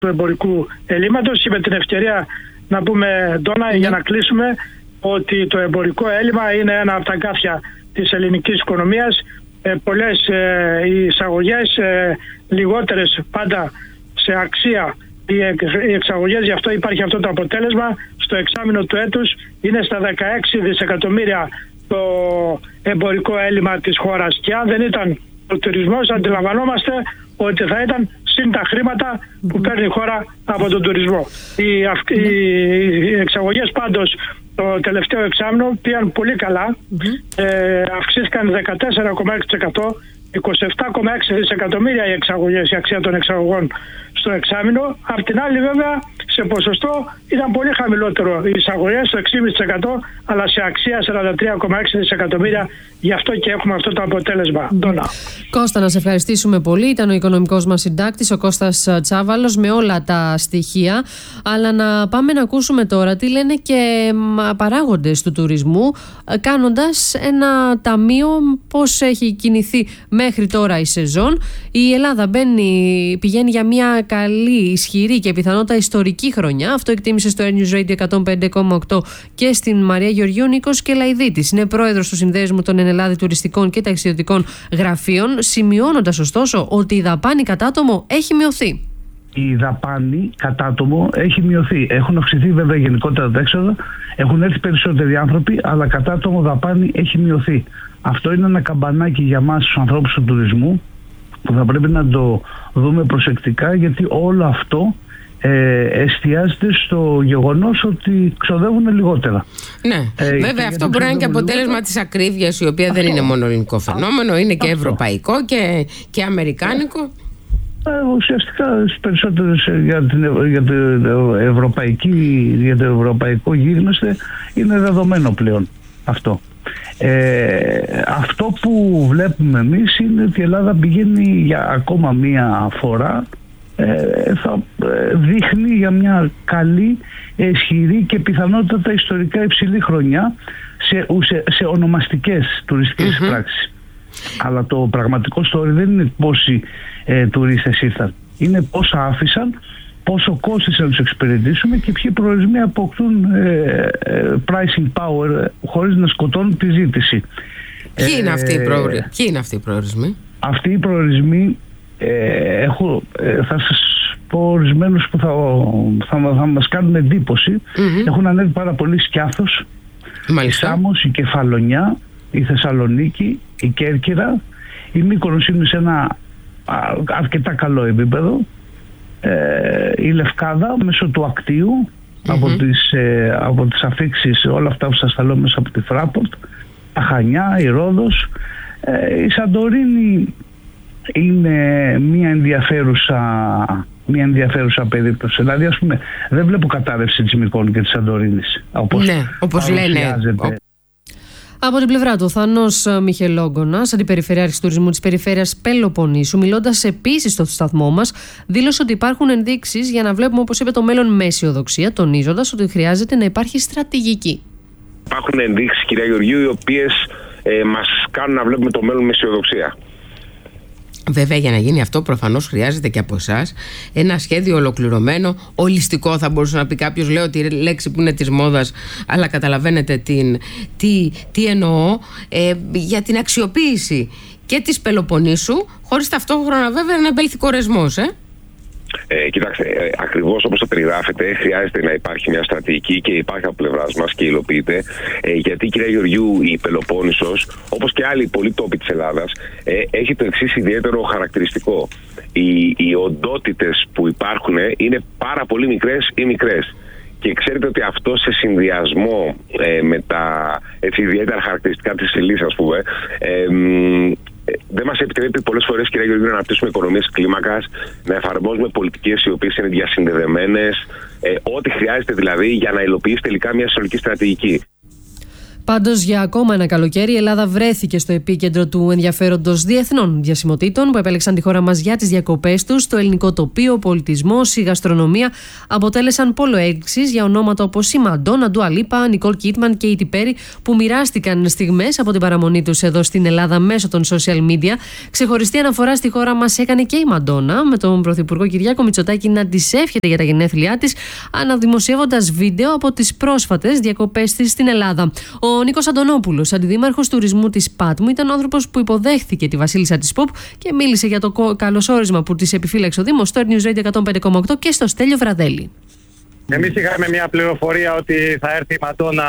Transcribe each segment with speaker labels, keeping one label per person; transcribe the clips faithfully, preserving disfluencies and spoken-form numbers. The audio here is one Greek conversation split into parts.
Speaker 1: του εμπορικού ελλείμματος. Και με την ευκαιρία να πούμε, Ντόνα, για να κλείσουμε, ότι το εμπορικό έλλειμμα είναι ένα από τα αγκάθια της ελληνικής οικονομίας. Ε, πολλές ε, οι εισαγωγές, ε, λιγότερες πάντα σε αξία οι, εξ, οι εξαγωγές, γι' αυτό υπάρχει αυτό το αποτέλεσμα. Στο εξάμηνο του έτους είναι στα δεκαέξι δισεκατομμύρια το εμπορικό έλλειμμα της χώρας. Και αν δεν ήταν ο τουρισμός, αντιλαμβανόμαστε ότι θα ήταν συν τα χρήματα που παίρνει η χώρα από τον τουρισμό. Οι, αυ... οι... οι εξαγωγές πάντως το τελευταίο εξάμηνο πήγαν πολύ καλά. Mm-hmm. Ε, αυξήθηκαν δεκατέσσερα κόμμα έξι τοις εκατό, είκοσι επτά κόμμα έξι δισεκατομμύρια οι εξαγωγές, η αξία των εξαγωγών στο εξάμηνο. Απ' την άλλη, βέβαια, σε ποσοστό ήταν πολύ χαμηλότερο οι εισαγωγές, το έξι κόμμα πέντε τοις εκατό, αλλά σε αξία σαράντα τρία κόμμα έξι δισεκατομμύρια. Γι' αυτό και έχουμε αυτό το αποτέλεσμα. Mm.
Speaker 2: Κώστα, να σε ευχαριστήσουμε πολύ. Ήταν ο οικονομικός μας συντάκτης, ο Κώστας Τσάβαλος, με όλα τα στοιχεία. Αλλά να πάμε να ακούσουμε τώρα τι λένε και παράγοντες του τουρισμού, κάνοντας ένα ταμείο πώς έχει κινηθεί μέχρι τώρα η σεζόν. Η Ελλάδα μπαίνει, πηγαίνει για μια καλή, ισχυρή και πιθανότατα ιστορική χρονιά. Αυτό εκτίμησε στο Air News Radio εκατόν πέντε κόμμα οκτώ και στην Μαρία Γεωργίου Νίκος Κελαϊδίτης. Είναι πρόεδρος του Συνδέσμου των Ενελλάδη Τουριστικών και Ταξιδιωτικών Γραφείων, σημειώνοντας ωστόσο ότι η δαπάνη κατά άτομο έχει μειωθεί.
Speaker 3: Η δαπάνη κατά άτομο έχει μειωθεί. Έχουν αυξηθεί βέβαια γενικότερα τα έξοδα, έχουν έρθει περισσότεροι άνθρωποι, αλλά κατά άτομο δαπάνη έχει μειωθεί. Αυτό είναι ένα καμπανάκι για μας τους ανθρώπους του τουρισμού που θα πρέπει να το δούμε προσεκτικά, γιατί όλο αυτό ε, εστιάζεται στο γεγονός ότι ξοδεύουν λιγότερα.
Speaker 4: Ναι, ε, βέβαια αυτό μπορεί να είναι και αποτέλεσμα λιγότερα της ακρίβειας, η οποία αυτό δεν είναι μόνο ελληνικό φαινόμενο, είναι και αυτό ευρωπαϊκό και, και αμερικάνικο.
Speaker 3: Ε, ουσιαστικά περισσότερες για, την, για, το ευρωπαϊκή, για το ευρωπαϊκό γίγνεσθε είναι δεδομένο πλέον αυτό. Ε, αυτό που βλέπουμε εμείς είναι ότι η Ελλάδα πηγαίνει για ακόμα μία φορά, ε, θα ε, δείχνει για μια καλή, ισχυρή και πιθανότατα ιστορικά υψηλή χρονιά σε, σε, σε ονομαστικές τουριστικές mm-hmm. πράξεις. Αλλά το πραγματικό story δεν είναι πόσοι ε, τουρίστες ήρθαν, είναι πόσα άφησαν, πόσο κόστισε να τους εξυπηρετήσουμε και ποιοι προορισμοί αποκτούν ε, ε, pricing power χωρίς να σκοτώνουν τη ζήτηση.
Speaker 4: Ποιοι είναι αυτοί οι προορισμοί? Ποιοι είναι αυτοί οι προορισμοί?
Speaker 3: Αυτοί οι προορισμοί ε, έχω, ε, θα σας πω ορισμένους που θα, θα, θα μας κάνουν εντύπωση. Mm-hmm. Έχουν ανέβει πάρα πολύ Σκιάθος, η Σάμος, η Κεφαλονιά, η Θεσσαλονίκη, η Κέρκυρα, η Μύκονος είναι σε ένα α, αρκετά καλό επίπεδο. Ε, η Λευκάδα μέσω του Ακτίου, mm-hmm. από, τις, ε, από τις αφήξεις, όλα αυτά που σας τα λέω μέσα από τη Fraport, τα Χανιά, η Ρόδος, ε, η Σαντορίνη είναι μια ενδιαφέρουσα, μια ενδιαφέρουσα περίπτωση. Δηλαδή, ας πούμε, δεν βλέπω κατάρρευση της Μυκόνου και της Σαντορίνης, όπως,
Speaker 4: ναι, όπως λένε.
Speaker 2: Από την πλευρά του, ο Θάνος Μιχελόγκονας, αντιπεριφερειάρχης τουρισμού της περιφέρειας Πελοποννήσου, μιλώντας επίσης στο σταθμό μας, δήλωσε ότι υπάρχουν ενδείξεις για να βλέπουμε, όπως είπε, το μέλλον με αισιοδοξία, τονίζοντας ότι χρειάζεται να υπάρχει στρατηγική.
Speaker 5: Υπάρχουν ενδείξεις, κυρία Γεωργίου, οι οποίες ε, μας κάνουν να βλέπουμε το μέλλον με αισιοδοξία.
Speaker 4: Βέβαια, για να γίνει αυτό, προφανώς χρειάζεται και από εσάς ένα σχέδιο ολοκληρωμένο, ολιστικό, θα μπορούσε να πει κάποιος. Λέω τη λέξη που είναι της μόδας, αλλά καταλαβαίνετε την, τι, τι εννοώ, ε, για την αξιοποίηση και της Πελοποννήσου, χωρίς ταυτόχρονα βέβαια να εμπέλθει κορεσμός, ε.
Speaker 5: Ε, κοιτάξτε, ε, ακριβώς όπως το περιγράφετε, χρειάζεται να υπάρχει μια στρατηγική και υπάρχει από πλευράς μας και υλοποιείται. Ε, γιατί, κυρία Γεωργιού, η Πελοπόννησος, όπως και άλλοι πολλοί τόποι της Ελλάδας, ε, έχει το εξής ιδιαίτερο χαρακτηριστικό. Οι, οι οντότητες που υπάρχουν είναι πάρα πολύ μικρές ή μικρές. Και ξέρετε ότι αυτό σε συνδυασμό ε, με τα έτσι, ιδιαίτερα χαρακτηριστικά της Ελλήνης, ας πούμε, ε, δεν μας επιτρέπει πολλές φορές, κυρία Γεωργίου, να αναπτύσσουμε οικονομίες κλίμακας, να εφαρμόζουμε πολιτικές οι οποίες είναι διασυνδεδεμένες, ε, ό,τι χρειάζεται δηλαδή για να υλοποιήσει τελικά μια συνολική στρατηγική.
Speaker 2: Πάντως, για ακόμα ένα καλοκαίρι, η Ελλάδα βρέθηκε στο επίκεντρο του ενδιαφέροντος διεθνών διασημοτήτων που επέλεξαν τη χώρα μας για τις διακοπές τους. Το ελληνικό τοπίο, ο πολιτισμός, η γαστρονομία αποτέλεσαν πόλο έλξης για ονόματα όπως η Μαντόνα, Ντουα Λίπα, Νικόλ Κίτμαν και η Κέιτι Πέρι, που μοιράστηκαν στιγμές από την παραμονή τους εδώ στην Ελλάδα μέσω των social media. Ξεχωριστή αναφορά στη χώρα μας έκανε και η Μαντόνα, με τον Πρωθυπουργό Κυριάκο Μητσοτάκη να της εύχεται για τα γενέθλιά της, αναδημοσιεύοντας βίντεο από τις πρόσφατες διακοπές της στην Ελλάδα. Ο Νίκος Αντωνόπουλος, αντιδήμαρχος τουρισμού της Πάτμου, ήταν ο άνθρωπος που υποδέχθηκε τη βασίλισσα της Pop και μίλησε για το καλωσόρισμα που της επιφύλαξε ο Δήμος στο News Radio εκατόν πέντε κόμμα οκτώ και στο Στέλιο Βραδέλη.
Speaker 6: Εμείς είχαμε μια πληροφορία ότι θα έρθει η Μαντόνα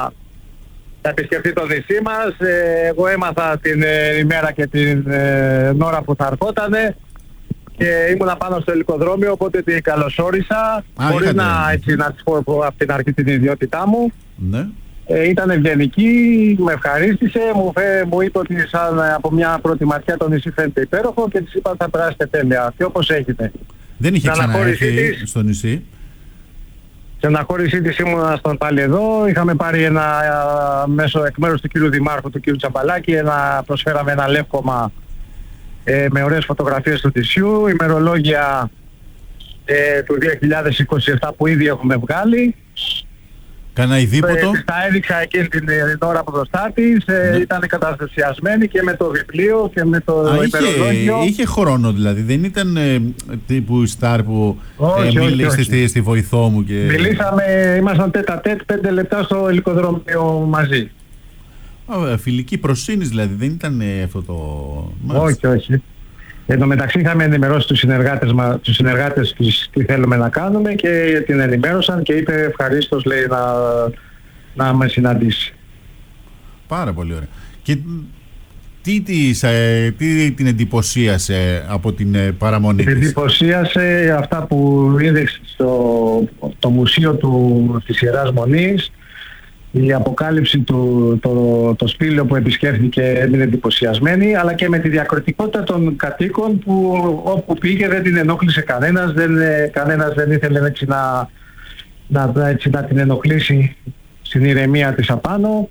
Speaker 6: να επισκεφτεί το νησί μας. Εγώ έμαθα την ημέρα και την ώρα που θα ερχότανε και ήμουνα πάνω στο ελικοδρόμιο, οπότε την καλωσόρισα, χωρίς να, έτσι, να της πω από την αρχή την ιδιότητά μου.
Speaker 7: Ναι.
Speaker 6: Ε, ήταν ευγενική, με ευχαρίστησε, μου, φε, μου είπε ότι σαν από μια πρώτη ματιά το νησί φαίνεται υπέροχο και της είπα θα περάσετε τέλεια και όπως έχετε.
Speaker 7: Δεν είχε ξαναέρθει στο νησί.
Speaker 6: Στην αναχώρησή της ήμουνα στον πάλι εδώ, είχαμε πάρει ένα μέσω εκ μέρους του κύριου Δημάρχου, του κύριου Τσαμπαλάκη, ένα, προσφέραμε ένα λεύκομα ε, με ωραίες φωτογραφίες του νησιού, ημερολόγια ε, του δύο χιλιάδες είκοσι επτά που ήδη έχουμε βγάλει.
Speaker 7: Κάνα ειδήποτο.
Speaker 6: Ε, τα έδειξα εκείνη την, την ώρα μπροστά της, ε, ναι. Ήταν καταστασιασμένη και με το βιβλίο και με το Α, ημερολόγιο.
Speaker 7: Είχε, είχε χρόνο δηλαδή, δεν ήταν ε, τύπου στάρ που
Speaker 6: όχι,
Speaker 7: ε, μίλησε
Speaker 6: όχι, όχι.
Speaker 7: Στη, στη βοηθό μου. Και...
Speaker 6: Μιλήσαμε, ήμασταν τέτα τέτ πέντε λεπτά στο ελικοδρόμιο μαζί.
Speaker 7: Α, φιλική προσύνης δηλαδή, δεν ήταν ε, αυτό το...
Speaker 6: Όχι, όχι. Εν τω μεταξύ είχαμε ενημερώσει τους συνεργάτες, τους συνεργάτες τους τι θέλουμε να κάνουμε και την ενημέρωσαν και είπε ευχαρίστως, λέει, να, να με συναντήσει.
Speaker 7: Πάρα πολύ ωραία. Και τι, τις, ε, τι την εντυπωσίασε από την ε, παραμονή της?
Speaker 6: Την εντυπωσίασε αυτά που είδε στο το μουσείο του, της Ιεράς Μονής, η αποκάλυψη του, το, το σπήλαιο που επισκέφθηκε έμεινε εντυπωσιασμένη, αλλά και με τη διακριτικότητα των κατοίκων που όπου πήγε δεν την ενόχλησε κανένας, δεν, κανένας δεν ήθελε έτσι να, να, έτσι να την ενοχλήσει στην ηρεμία της απάνω.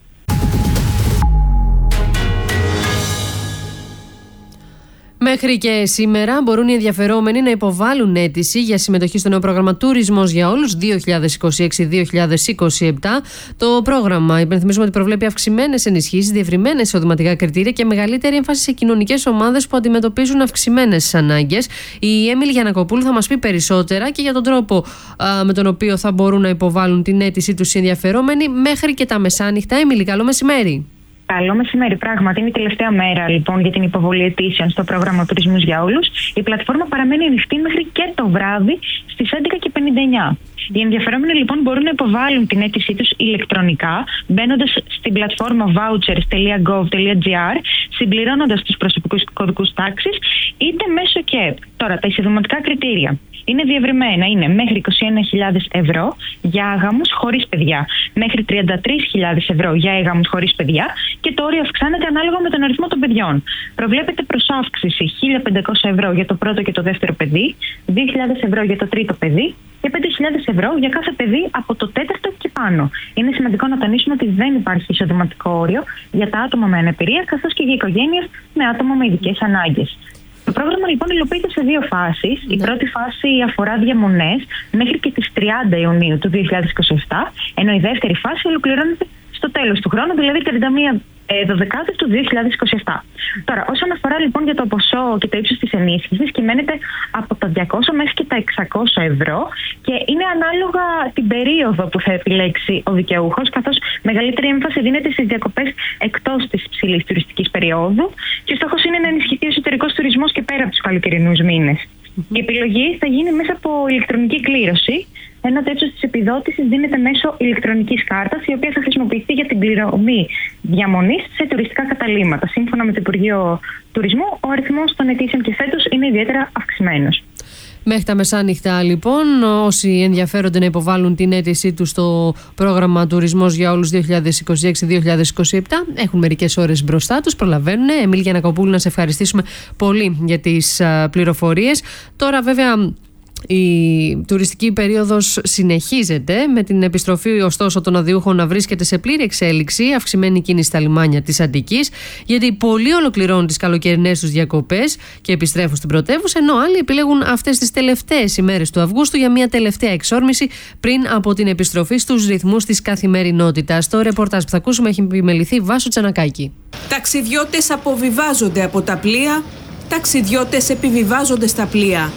Speaker 2: Μέχρι και σήμερα μπορούν οι ενδιαφερόμενοι να υποβάλουν αίτηση για συμμετοχή στο νέο πρόγραμμα Τουρισμός για Όλους δύο χιλιάδες είκοσι έξι δύο χιλιάδες είκοσι επτά. Το πρόγραμμα, υπενθυμίζουμε ότι προβλέπει αυξημένες ενισχύσεις, διευρυμένες εισοδηματικά κριτήρια και μεγαλύτερη έμφαση σε κοινωνικές ομάδες που αντιμετωπίζουν αυξημένες ανάγκες. Η Έμιλη Γιαννακοπούλου θα μας πει περισσότερα και για τον τρόπο α, με τον οποίο θα μπορούν να υποβάλουν την αίτησή τους οι ενδιαφερόμενοι μέχρι και τα μεσάνυχτα. Έμιλη, καλό μεσημέρι.
Speaker 8: Καλό μεσημέρι. Πράγματι, είναι η τελευταία μέρα λοιπόν για την υποβολή αιτήσεων στο πρόγραμμα Τουρισμός για Όλους. Η πλατφόρμα παραμένει ανοιχτή μέχρι και το βράδυ στις έντεκα και πενήντα εννιά. Οι ενδιαφερόμενοι λοιπόν μπορούν να υποβάλουν την αίτησή τους ηλεκτρονικά, μπαίνοντας στην πλατφόρμα vouchers τελεία gov τελεία gr, συμπληρώνοντας τους προσωπικούς κωδικούς τάξης, είτε μέσω ΚΕΠ. Τώρα, τα εισοδηματικά κριτήρια είναι διευρυμένα. Είναι μέχρι είκοσι ένα χιλιάδες ευρώ για αγαμούς χωρίς παιδιά, μέχρι τριάντα τρεις χιλιάδες ευρώ για αγαμούς χωρίς παιδιά και το όριο αυξάνεται ανάλογα με τον αριθμό των παιδιών. Προβλέπεται προσάυξηση χίλια πεντακόσια ευρώ για το πρώτο και το δεύτερο παιδί, δύο χιλιάδες ευρώ για το τρίτο παιδί και πέντε χιλιάδες ευρώ για κάθε παιδί από το τέταρτο και πάνω. Είναι σημαντικό να τονίσουμε ότι δεν υπάρχει εισοδηματικό όριο για τα άτομα με αναπηρία καθώς και για οικογένειες με άτομα με ειδικές ανάγκες. Το πρόγραμμα λοιπόν υλοποιείται σε δύο φάσεις. Η πρώτη φάση αφορά διαμονές μέχρι και τις τριάντα Ιουνίου του δύο χιλιάδες είκοσι επτά, ενώ η δεύτερη φάση ολοκληρώνεται στο τέλος του χρόνου, δηλαδή τριάντα μία Δωδεκάτου του δύο χιλιάδες είκοσι επτά. Τώρα, όσον αφορά λοιπόν για το ποσό και το ύψος της ενίσχυσης, κυμαίνεται από τα διακόσια μέχρι και τα εξακόσια ευρώ και είναι ανάλογα την περίοδο που θα επιλέξει ο δικαιούχος, καθώς μεγαλύτερη έμφαση δίνεται στις διακοπές εκτός της υψηλής τουριστικής περίοδου και ο στόχος είναι να ενισχυθεί ο εσωτερικός τουρισμός και πέρα από τους καλοκαιρινούς μήνες. Η επιλογή θα γίνει μέσα από ηλεκτρονική κλήρωση, ενώ το ύψος της επιδότησης δίνεται μέσω ηλεκτρονικής κάρτας, η οποία θα χρησιμοποιηθεί για την πληρωμή διαμονής σε τουριστικά καταλύματα. Σύμφωνα με το Υπουργείο Τουρισμού, ο αριθμός των αιτήσεων και φέτος είναι ιδιαίτερα αυξημένος.
Speaker 2: Μέχρι τα μεσάνυχτα, λοιπόν, όσοι ενδιαφέρονται να υποβάλουν την αίτησή τους στο πρόγραμμα Τουρισμός για Όλους δύο χιλιάδες είκοσι έξι δύο χιλιάδες είκοσι επτά, έχουν μερικές ώρες μπροστά τους, προλαβαίνουν. Εμίλη Γιαννακοπούλου, να σε ευχαριστήσουμε πολύ για τις πληροφορίες. Τώρα, βέβαια, Η τουριστική περίοδος συνεχίζεται, με την επιστροφή ωστόσο των αδειούχων να βρίσκεται σε πλήρη εξέλιξη, αυξημένη κίνηση στα λιμάνια της Αττικής, γιατί πολλοί ολοκληρώνουν τις καλοκαιρινές τους διακοπές και επιστρέφουν στην πρωτεύουσα, ενώ άλλοι επιλέγουν αυτές τις τελευταίες ημέρες του Αυγούστου για μια τελευταία εξόρμηση πριν από την επιστροφή στους ρυθμούς της καθημερινότητας. Το ρεπορτάζ που θα ακούσουμε έχει επιμεληθεί Βάσο Τσανακάκη.
Speaker 9: Ταξιδιώτες αποβιβάζονται από τα πλοία, ταξιδιώτες επιβιβάζονται στα πλοία.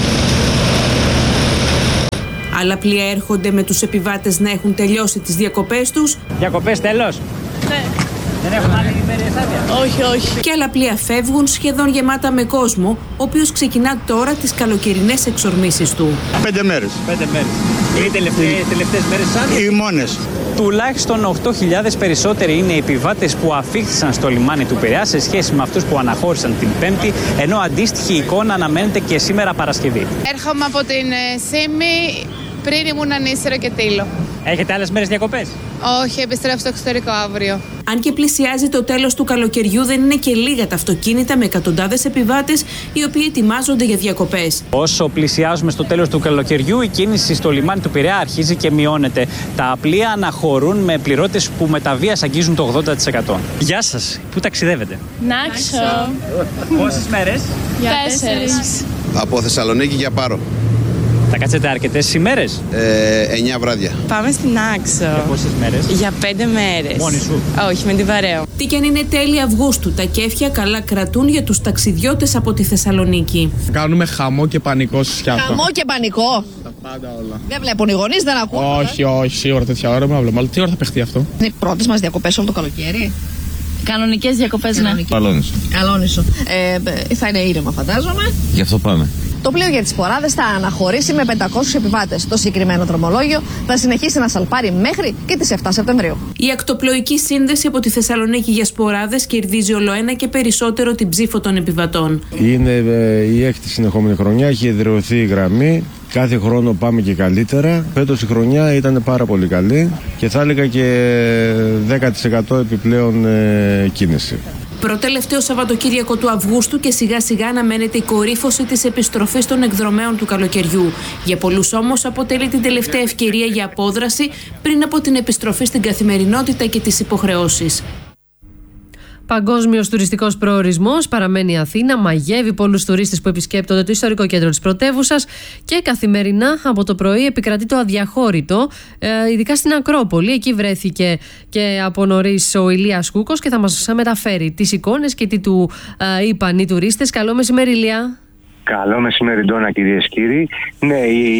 Speaker 9: Άλλα πλοία έρχονται με τους επιβάτες να έχουν τελειώσει τις διακοπές τους.
Speaker 10: Διακοπές τέλος?
Speaker 9: Ναι.
Speaker 10: Δεν έχουν άλλη ημέρες άδεια?
Speaker 9: Όχι, όχι. Και άλλα πλοία φεύγουν σχεδόν γεμάτα με κόσμο, ο οποίος ξεκινά τώρα τις καλοκαιρινές εξορμήσεις του.
Speaker 11: Πέντε μέρες.
Speaker 10: Πέντε μέρες. Είναι οι τελευταίες, τελευταίες μέρες άδεια?
Speaker 11: Οι μόνες.
Speaker 10: Τουλάχιστον οκτώ χιλιάδες περισσότεροι είναι οι επιβάτες που αφήχθησαν στο λιμάνι του Πειραιά σε σχέση με αυτούς που αναχώρησαν την Πέμπτη, ενώ αντίστοιχη εικόνα αναμένεται και σήμερα Παρασκευή.
Speaker 12: Έρχομαι από την Σύμη, πριν ήμουν Ανίσσερο και Τήλο.
Speaker 10: Έχετε άλλες μέρες διακοπές?
Speaker 12: Όχι, επιστρέφω στο εξωτερικό αύριο.
Speaker 9: Αν και πλησιάζει το τέλος του καλοκαιριού, δεν είναι και λίγα τα αυτοκίνητα με εκατοντάδες επιβάτες οι οποίοι ετοιμάζονται για διακοπές.
Speaker 10: Όσο πλησιάζουμε στο τέλος του καλοκαιριού, η κίνηση στο λιμάνι του Πειραιά αρχίζει και μειώνεται. Τα πλοία αναχωρούν με πληρώτες που με τα βίας αγγίζουν το ογδόντα τοις εκατό. Γεια σας, πού ταξιδεύετε?
Speaker 12: Νάξο.
Speaker 10: Πόσες μέρες?
Speaker 12: Για τέσσερις.
Speaker 11: Από Θεσσαλονίκη για Πάρο.
Speaker 10: Θα κάτσετε αρκετές ημέρες?
Speaker 11: Ε, εννιά βράδια.
Speaker 13: Πάμε στην Άξο.
Speaker 10: Για πόσες μέρες?
Speaker 13: Για πέντε μέρες.
Speaker 10: Μόνη σου?
Speaker 13: Όχι, με την παρέα.
Speaker 9: Τι κι αν είναι τέλη Αυγούστου, τα κέφια καλά κρατούν για τους ταξιδιώτες από τη Θεσσαλονίκη.
Speaker 14: Κάνουμε χαμό και πανικό στη Σκιάθο.
Speaker 15: Χαμό και πανικό.
Speaker 14: Τα πάντα όλα.
Speaker 15: Δεν βλέπουν οι γονείς, δεν ακούν.
Speaker 14: Όχι, όχι, σίγουρα τέτοια ώρα δεν βλέπουμε. Αλλά τι ώρα θα παιχτεί αυτό?
Speaker 15: Είναι οι πρώτες μας διακοπές όλο το καλοκαίρι.
Speaker 13: Κανονικές διακοπές, ναι.
Speaker 11: Καλόνισο.
Speaker 15: Καλόνισο. Ε, θα είναι ήρεμα, φαντάζομαι.
Speaker 11: Γι' αυτό πάμε.
Speaker 15: Το πλοίο για τις Σποράδες θα αναχωρήσει με πεντακόσιους επιβάτες. Το συγκεκριμένο δρομολόγιο θα συνεχίσει να σαλπάρει μέχρι και τις επτά Σεπτεμβρίου.
Speaker 9: Η ακτοπλοϊκή σύνδεση από τη Θεσσαλονίκη για Σποράδες κερδίζει ολοένα και περισσότερο την ψήφο των επιβατών.
Speaker 16: Είναι ε, η έκτη συνεχόμενη χρονιά, έχει εδραιωθεί η γραμμή. Κάθε χρόνο πάμε και καλύτερα. Φέτος η χρονιά ήταν πάρα πολύ καλή και θα έλεγα και δέκα τοις εκατό επιπλέον ε, κίνηση.
Speaker 9: Προτελευταίο Σαββατοκύριακο του Αυγούστου και σιγά σιγά αναμένεται η κορύφωση της επιστροφής των εκδρομέων του καλοκαιριού. Για πολλούς όμως αποτελεί την τελευταία ευκαιρία για απόδραση πριν από την επιστροφή στην καθημερινότητα και τις υποχρεώσεις.
Speaker 2: Παγκόσμιος τουριστικός προορισμός παραμένει η Αθήνα, μαγεύει πολλούς τουρίστες που επισκέπτονται το ιστορικό κέντρο της πρωτεύουσας και καθημερινά από το πρωί επικρατεί το αδιαχώρητο, ε, ειδικά στην Ακρόπολη. Εκεί βρέθηκε και από νωρίς ο Ηλίας Κούκος και θα μας μεταφέρει τις εικόνες και τι του ε, είπαν οι τουρίστες. Καλό μεσημέρι, Ηλία.
Speaker 17: Καλό μεσημέρι, Ντόνα, κυρίες και κύριοι. Ναι,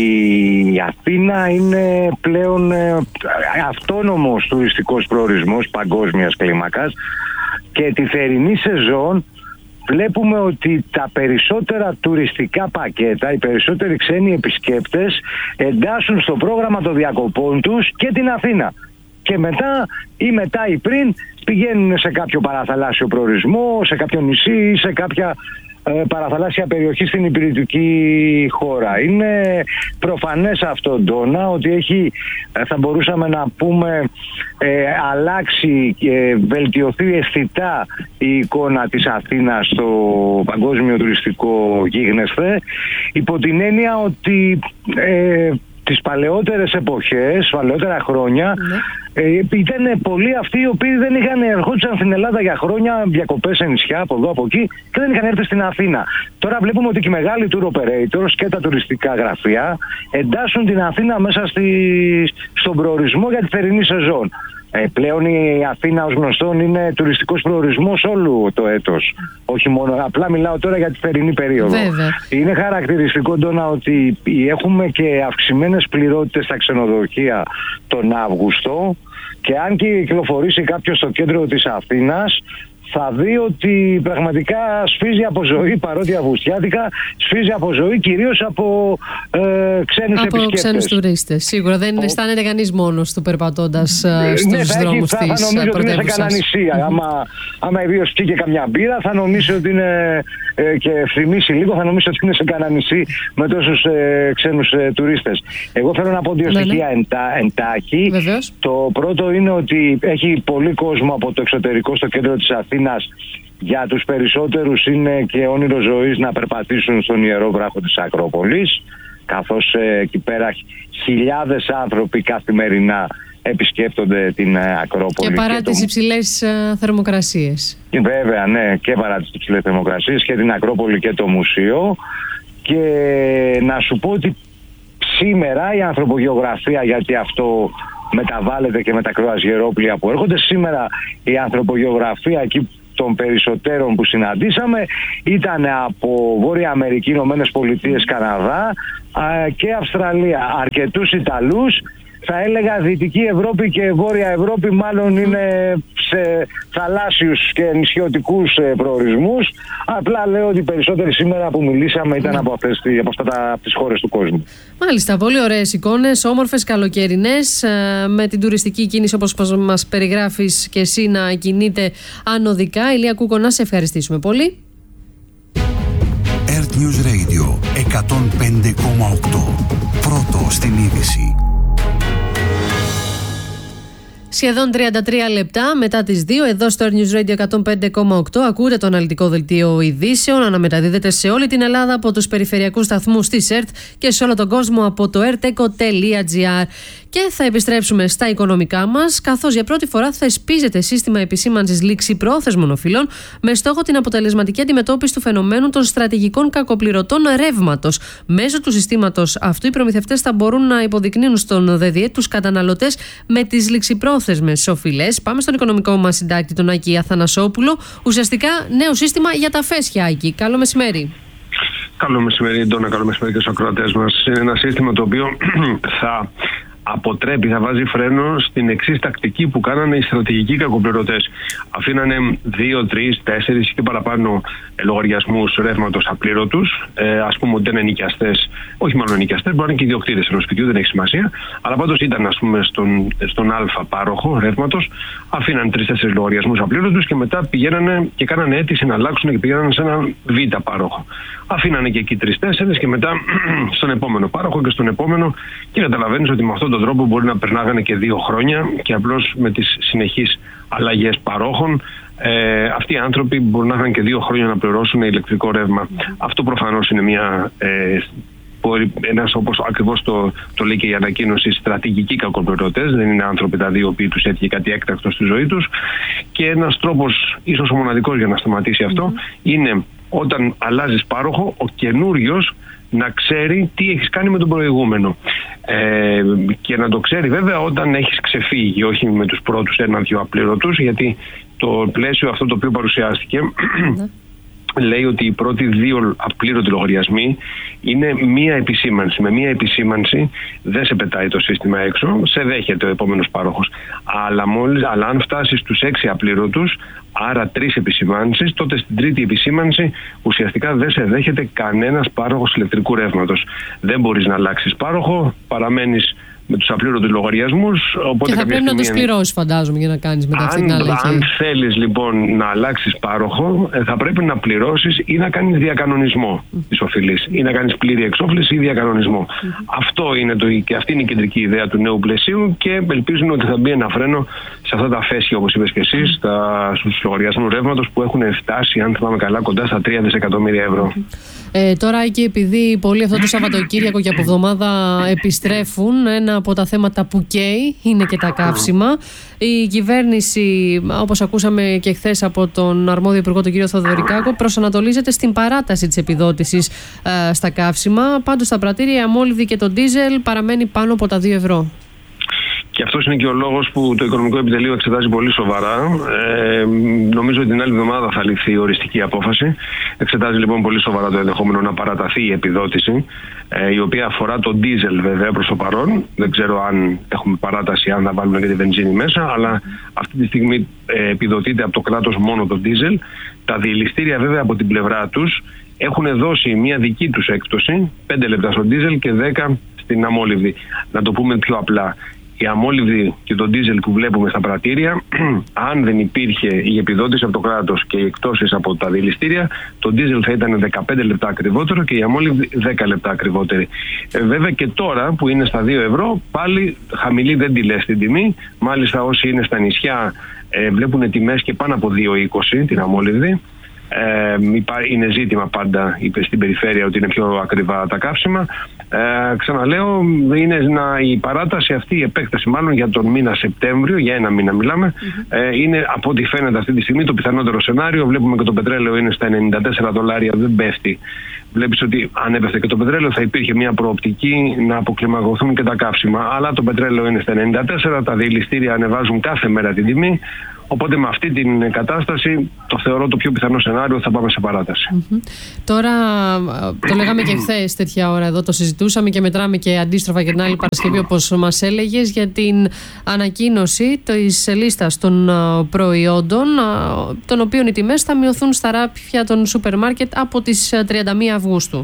Speaker 17: η Αθήνα είναι πλέον ε, αυτόνομος τουριστικός προορισμός παγκόσμιας κλίμακας. Και τη θερινή σεζόν βλέπουμε ότι τα περισσότερα τουριστικά πακέτα, οι περισσότεροι ξένοι επισκέπτες εντάσσουν στο πρόγραμμα των διακοπών τους και την Αθήνα. Και μετά ή μετά ή πριν πηγαίνουν σε κάποιο παραθαλάσσιο προορισμό, σε κάποιο νησί ή σε κάποια ε, παραθαλάσσια περιοχή στην υπηρετική χώρα. Είναι προφανές αυτό, Ντόνα, ότι έχει, θα μπορούσαμε να πούμε, ε, αλλάξει και βελτιωθεί αισθητά η εικόνα της Αθήνας στο παγκόσμιο τουριστικό γίγνεσθε, υπό την έννοια ότι ε, τις παλαιότερες εποχές, παλαιότερα χρόνια, ναι. ε, ήταν πολλοί αυτοί οι οποίοι δεν είχαν ερχόντουσαν στην Ελλάδα για χρόνια, διακοπές σε νησιά από εδώ από εκεί και δεν είχαν έρθει στην Αθήνα. Τώρα βλέπουμε ότι και οι μεγάλοι tour operators και τα τουριστικά γραφεία εντάσσουν την Αθήνα μέσα στη, στον προορισμό για τη θερινή σεζόν. Ε, πλέον η Αθήνα, ως γνωστόν, είναι τουριστικός προορισμός όλου το έτος. Όχι μόνο, απλά μιλάω τώρα για τη θερινή περίοδο.
Speaker 2: Βέβαια.
Speaker 17: Είναι χαρακτηριστικό, Ντόνα, ότι έχουμε και αυξημένες πληρότητες στα ξενοδοχεία τον Αύγουστο και αν και κυκλοφορήσει κάποιος στο κέντρο της Αθήνας, θα δει ότι πραγματικά σφίζει από ζωή, παρότι αυγουστιάτικα, σφίζει από ζωή κυρίως από ε, ξένους
Speaker 2: από
Speaker 17: επισκέπτες.
Speaker 2: Από ξένους τουρίστες. Σίγουρα δεν Ο... αισθάνεται κανείς μόνος του περπατώντας ε, στους
Speaker 17: ναι, θα
Speaker 2: δρόμους
Speaker 17: έχει,
Speaker 2: της
Speaker 17: πρωτεύουσας. Θα νομίζω ότι είναι σε κανένα νησί. Mm-hmm. Άμα, άμα ιδίως πιει και καμιά μπύρα, θα νομίσει ότι είναι ε, και ευθυμίσει λίγο, θα νομίσει ότι είναι σε κανένα νησί με τόσους ε, ξένους ε, τουρίστες. Εγώ θέλω να πω δύο ναι, στοιχεία ναι. εντά, εντάχει.
Speaker 2: Βεβαίως.
Speaker 17: Το πρώτο είναι ότι έχει πολύ κόσμο από το εξωτερικό στο κέντρο της Αθήνας. Για τους περισσότερους είναι και όνειρο ζωής να περπατήσουν στον ιερό βράχο της Ακρόπολης. καθώς ε, εκεί πέρα χιλιάδες άνθρωποι καθημερινά επισκέπτονται την ε, Ακρόπολη.
Speaker 2: Και παρά
Speaker 17: και
Speaker 2: τις
Speaker 17: το...
Speaker 2: υψηλές ε, θερμοκρασίες.
Speaker 17: Βέβαια, ναι, και παρά τις υψηλές θερμοκρασίες και την Ακρόπολη και το μουσείο. Και να σου πω ότι σήμερα η ανθρωπογεωγραφία, γιατί αυτό μεταβάλλεται και με τα κρουαζιερόπλια που έρχονται, σήμερα η ανθρωπογεωγραφία εκεί των περισσότερων που συναντήσαμε ήταν από Βόρεια Αμερική, Ηνωμένες Πολιτείες, Καναδά και Αυστραλία. Αρκετούς Ιταλούς, θα έλεγα Δυτική Ευρώπη και Βόρεια Ευρώπη μάλλον είναι σε θαλάσσιους και νησιωτικούς προορισμούς. Απλά λέω ότι οι περισσότεροι σήμερα που μιλήσαμε ήταν από, αυτές, από αυτά τα, από τις χώρες του κόσμου.
Speaker 2: Μάλιστα, πολύ ωραίες εικόνες, όμορφες, καλοκαιρινές, με την τουριστική κίνηση όπως μας περιγράφεις και εσύ να κινείται ανωδικά. Ηλία Κούκο, να σε ευχαριστήσουμε πολύ.
Speaker 18: Earth News Radio εκατόν πέντε κόμμα οκτώ. Πρώτο στην είδηση.
Speaker 2: Σχεδόν τριάντα τρία λεπτά μετά τις δύο, εδώ στο Earth News Radio εκατόν πέντε κόμμα οκτώ ακούτε το αναλυτικό δελτίο ειδήσεων. Αναμεταδίδεται σε όλη την Ελλάδα από τους περιφερειακούς σταθμούς της ΕΡΤ και σε όλο τον κόσμο από το ερτέκο τελεία τζι άρ. Και θα επιστρέψουμε στα οικονομικά μας, καθώς για πρώτη φορά θεσπίζεται σύστημα επισήμανσης ληξιπρόθεσμων οφειλών με στόχο την αποτελεσματική αντιμετώπιση του φαινομένου των στρατηγικών κακοπληρωτών ρεύματος. Μέσω του συστήματος αυτού, οι προμηθευτές θα μπορούν να υποδεικνύουν στον ΔΔΕ τους καταναλωτές με τις ληξιπρόθεσμες οφειλές. Πάμε στον οικονομικό μας συντάκτη, τον Άκη Αθανασόπουλο. Ουσιαστικά νέο σύστημα για τα φέσια, Άκη. Καλό μεσημέρι.
Speaker 19: Καλό μεσημέρι, Ντόνα, καλό μεσημέρι και στους ακροατές μας. Είναι ένα σύστημα το οποίο θα αποτρέπει, θα βάζει φρένο στην εξής τακτική που κάνανε οι στρατηγικοί κακοπληρωτές. Αφήνανε δύο, τρεις, τέσσερις και παραπάνω λογαριασμούς ρεύματος απλήρωτους. Ε, ας πούμε ότι είναι νοικιαστές, όχι μάλλον νοικιαστές, μπορεί να είναι και ιδιοκτήτες ενός σπιτιού, δεν έχει σημασία. Αλλά πάντως ήταν, ας πούμε, στον, στον Α πάροχο ρεύματος, αφήναν τρεις-τέσσερις λογαριασμούς απλήρωτους και μετά πηγαίνανε και κάνανε αίτηση να αλλάξουν και πηγαίνανε σε έναν Β πάροχο. Αφήνανε και εκεί τρεις-τέσσερις και μετά στον επόμενο πάροχο και στον επόμενο, και καταλαβαίνεις ότι με αυτόν τον τρόπο μπορεί να περνάγανε και δύο χρόνια και απλώς με τις συνεχείς αλλαγές παρόχων ε, αυτοί οι άνθρωποι μπορεί να είχαν και δύο χρόνια να πληρώσουν ηλεκτρικό ρεύμα. Mm. Αυτό προφανώς είναι μια ε, ένας, όπως ακριβώς το, το λέει και η ανακοίνωση, στρατηγικοί κακοπληρωτές. Δεν είναι άνθρωποι τα δύο που τους έτυχε κάτι έκτακτο στη ζωή τους. Και ένας τρόπος, ίσως ο μοναδικός για να σταματήσει αυτό, mm. είναι όταν αλλάζεις πάροχο, ο καινούριος να ξέρει τι έχεις κάνει με τον προηγούμενο. Ε, και να το ξέρει βέβαια όταν έχεις ξεφύγει, όχι με τους πρώτους ένα-δυο απλήρωτους, γιατί το πλαίσιο αυτό το οποίο παρουσιάστηκε λέει ότι οι πρώτοι δύο απλήρωτοι λογαριασμοί είναι μία επισήμανση. Με μία επισήμανση δεν σε πετάει το σύστημα έξω, σε δέχεται ο επόμενος πάροχος. Αλλά, μόλις, αλλά αν φτάσεις στους έξι απλήρωτους, άρα τρεις επισημάνσεις, τότε στην τρίτη επισήμανση ουσιαστικά δεν σε δέχεται κανένας πάροχος ηλεκτρικού ρεύματος. Δεν μπορείς να αλλάξεις πάροχο, παραμένεις με τους απλήρωτους λογαριασμούς.
Speaker 2: Και θα πρέπει να τους πληρώσεις, φαντάζομαι, για να κάνεις μετά αυτή την αλλαγή.
Speaker 19: Αν θέλεις λοιπόν να αλλάξεις πάροχο, θα πρέπει να πληρώσεις ή να κάνεις διακανονισμό mm. της οφειλής, ή να κάνεις πλήρη εξόφληση ή διακανονισμό. Mm. Αυτό είναι το, και αυτή είναι η κεντρική ιδέα του νέου πλαισίου, και ελπίζουν ότι θα μπει ένα φρένο σε αυτά τα φέσια, όπως είπες και εσύ, στα, στους λογαριασμούς ρεύματος που έχουν φτάσει, αν θυμάμαι καλά, κοντά στα τρία δισεκατομμύρια ευρώ.
Speaker 2: Ε, τώρα, και επειδή πολλοί αυτό το Σαββατοκύριακο και από εβδομάδα επιστρέφουν, ένα από τα θέματα που καίει είναι και τα καύσιμα. Η κυβέρνηση, όπως ακούσαμε και χθες από τον αρμόδιο υπουργό, τον κύριο Θοδωρικάκο, προσανατολίζεται στην παράταση της επιδότησης ε, στα καύσιμα. Πάντως, στα πρατήρια, η αμόλυβδη και το ντίζελ παραμένει πάνω από τα δύο ευρώ.
Speaker 19: Και αυτός είναι και ο λόγος που το Οικονομικό Επιτελείο εξετάζει πολύ σοβαρά. Ε, νομίζω ότι την άλλη εβδομάδα θα ληφθεί η οριστική απόφαση. Εξετάζει λοιπόν πολύ σοβαρά το ενδεχόμενο να παραταθεί η επιδότηση, ε, η οποία αφορά το ντίζελ βέβαια προς το παρόν. Δεν ξέρω αν έχουμε παράταση, αν θα βάλουμε και τη βενζίνη μέσα, αλλά αυτή τη στιγμή ε, επιδοτείται από το κράτος μόνο το ντίζελ. Τα διελιστήρια βέβαια από την πλευρά τους έχουν δώσει μια δική τους έκπτωση, πέντε λεπτά στο ντίζελ και δέκα στην αμόλυβδη. Να το πούμε πιο απλά. Η αμόλυβδη και το ντίζελ που βλέπουμε στα πρατήρια, αν δεν υπήρχε η επιδότηση από το κράτος και οι εκτόσεις από τα διελιστήρια, το ντίζελ θα ήταν δεκαπέντε λεπτά ακριβότερο και η αμόλυβδη δέκα λεπτά ακριβότερη. Ε, βέβαια και τώρα που είναι στα δύο ευρώ, πάλι χαμηλή δεν τη λες την τιμή. Μάλιστα όσοι είναι στα νησιά ε, βλέπουν τιμές και πάνω από δύο είκοσι την αμόλυβδη. Ε, είναι ζήτημα πάντα στην περιφέρεια ότι είναι πιο ακριβά τα καύσιμα. Ε, ξαναλέω, είναι να, η παράταση αυτή, η επέκταση μάλλον για τον μήνα Σεπτέμβριο, για ένα μήνα μιλάμε, mm-hmm. ε, είναι από ό,τι φαίνεται αυτή τη στιγμή το πιθανότερο σενάριο. Βλέπουμε και το πετρέλαιο είναι στα ενενήντα τέσσερα δολάρια, δεν πέφτει. Βλέπεις ότι αν έπεφτε και το πετρέλαιο θα υπήρχε μια προοπτική να αποκλιμακωθούν και τα καύσιμα. Αλλά το πετρέλαιο είναι στα ενενήντα τέσσερα, τα διελιστήρια ανεβάζουν κάθε μέρα την τιμή. Οπότε με αυτή την κατάσταση το θεωρώ το πιο πιθανό σενάριο, θα πάμε σε παράταση.
Speaker 2: Mm-hmm. Τώρα το λέγαμε και χθες τέτοια ώρα εδώ, το συζητούσαμε και μετράμε και αντίστροφα και την άλλη Παρασκευή όπως μας έλεγες για την ανακοίνωση της λίστας των προϊόντων των οποίων οι τιμές θα μειωθούν στα ράφια των σούπερ μάρκετ από τις τριάντα μία Αυγούστου.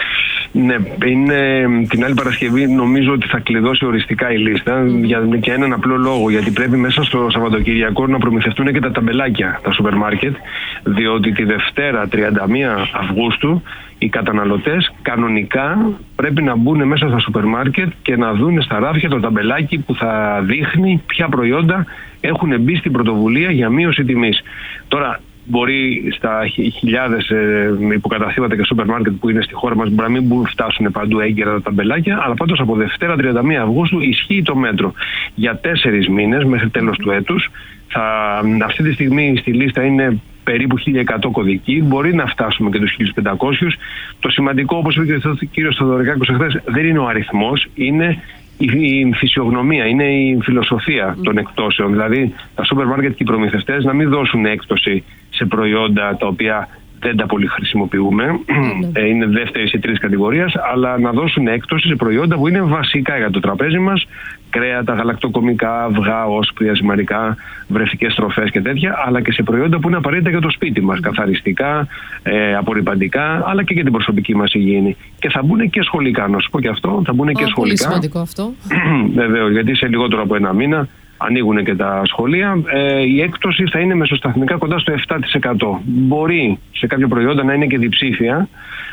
Speaker 19: Ναι, είναι την άλλη Παρασκευή νομίζω ότι θα κλειδώσει οριστικά η λίστα mm. για και έναν απλό λόγο, γιατί πρέπει μέσα στο Σαββατοκυριακό να προμηθευτούν και τα ταμπελάκια τα σούπερ μάρκετ, διότι τη Δευτέρα τριάντα μία Αυγούστου οι καταναλωτές κανονικά πρέπει να μπουν μέσα στα σούπερ μάρκετ και να δουν στα ράφια το ταμπελάκι που θα δείχνει ποια προϊόντα έχουν μπει στην πρωτοβουλία για μείωση τιμής. Τώρα, μπορεί στα χιλιάδες ε, υποκαταστήματα και σούπερ μάρκετ που είναι στη χώρα μας μπορεί να μην φτάσουν παντού έγκαιρα τα ταμπελάκια, αλλά πάντως από Δευτέρα τριάντα μία Αυγούστου ισχύει το μέτρο. Για τέσσερις μήνες μέχρι τέλος του έτους, θα, αυτή τη στιγμή στη λίστα είναι περίπου χίλια εκατό κωδικοί, μπορεί να φτάσουμε και τους χίλια πεντακόσιους. Το σημαντικό, όπως είπε και ο κύριος Θεοδωρικάκος εχθές, δεν είναι ο αριθμός, είναι η φυσιογνωμία, είναι η φιλοσοφία mm. των εκτόσεων. Δηλαδή τα σούπερ μάρκετ και οι προμηθευτές να μην δώσουν έκπτωση σε προϊόντα τα οποία δεν τα πολύ χρησιμοποιούμε, mm. είναι δεύτερης ή τρίτης κατηγορίας, αλλά να δώσουν έκπτωση σε προϊόντα που είναι βασικά για το τραπέζι μας, κρέατα, γαλακτοκομικά, αυγά, όσπρια, ζυμαρικά, βρεφικές τροφές και τέτοια, αλλά και σε προϊόντα που είναι απαραίτητα για το σπίτι μας, καθαριστικά, ε, απορρυπαντικά, αλλά και για την προσωπική μας υγιεινή. Και θα μπουν και σχολικά, να σου πω και αυτό, θα μπουν και σχολικά.
Speaker 2: Πολύ σημαντικό αυτό.
Speaker 19: Βεβαίως, γιατί σε λιγότερο από ένα μήνα ανοίγουν και τα σχολεία. Ε, η έκπτωση θα είναι μεσοσταθμικά κοντά στο επτά τοις εκατό. Μπορεί σε κάποια προϊόντα να είναι και διψήφια,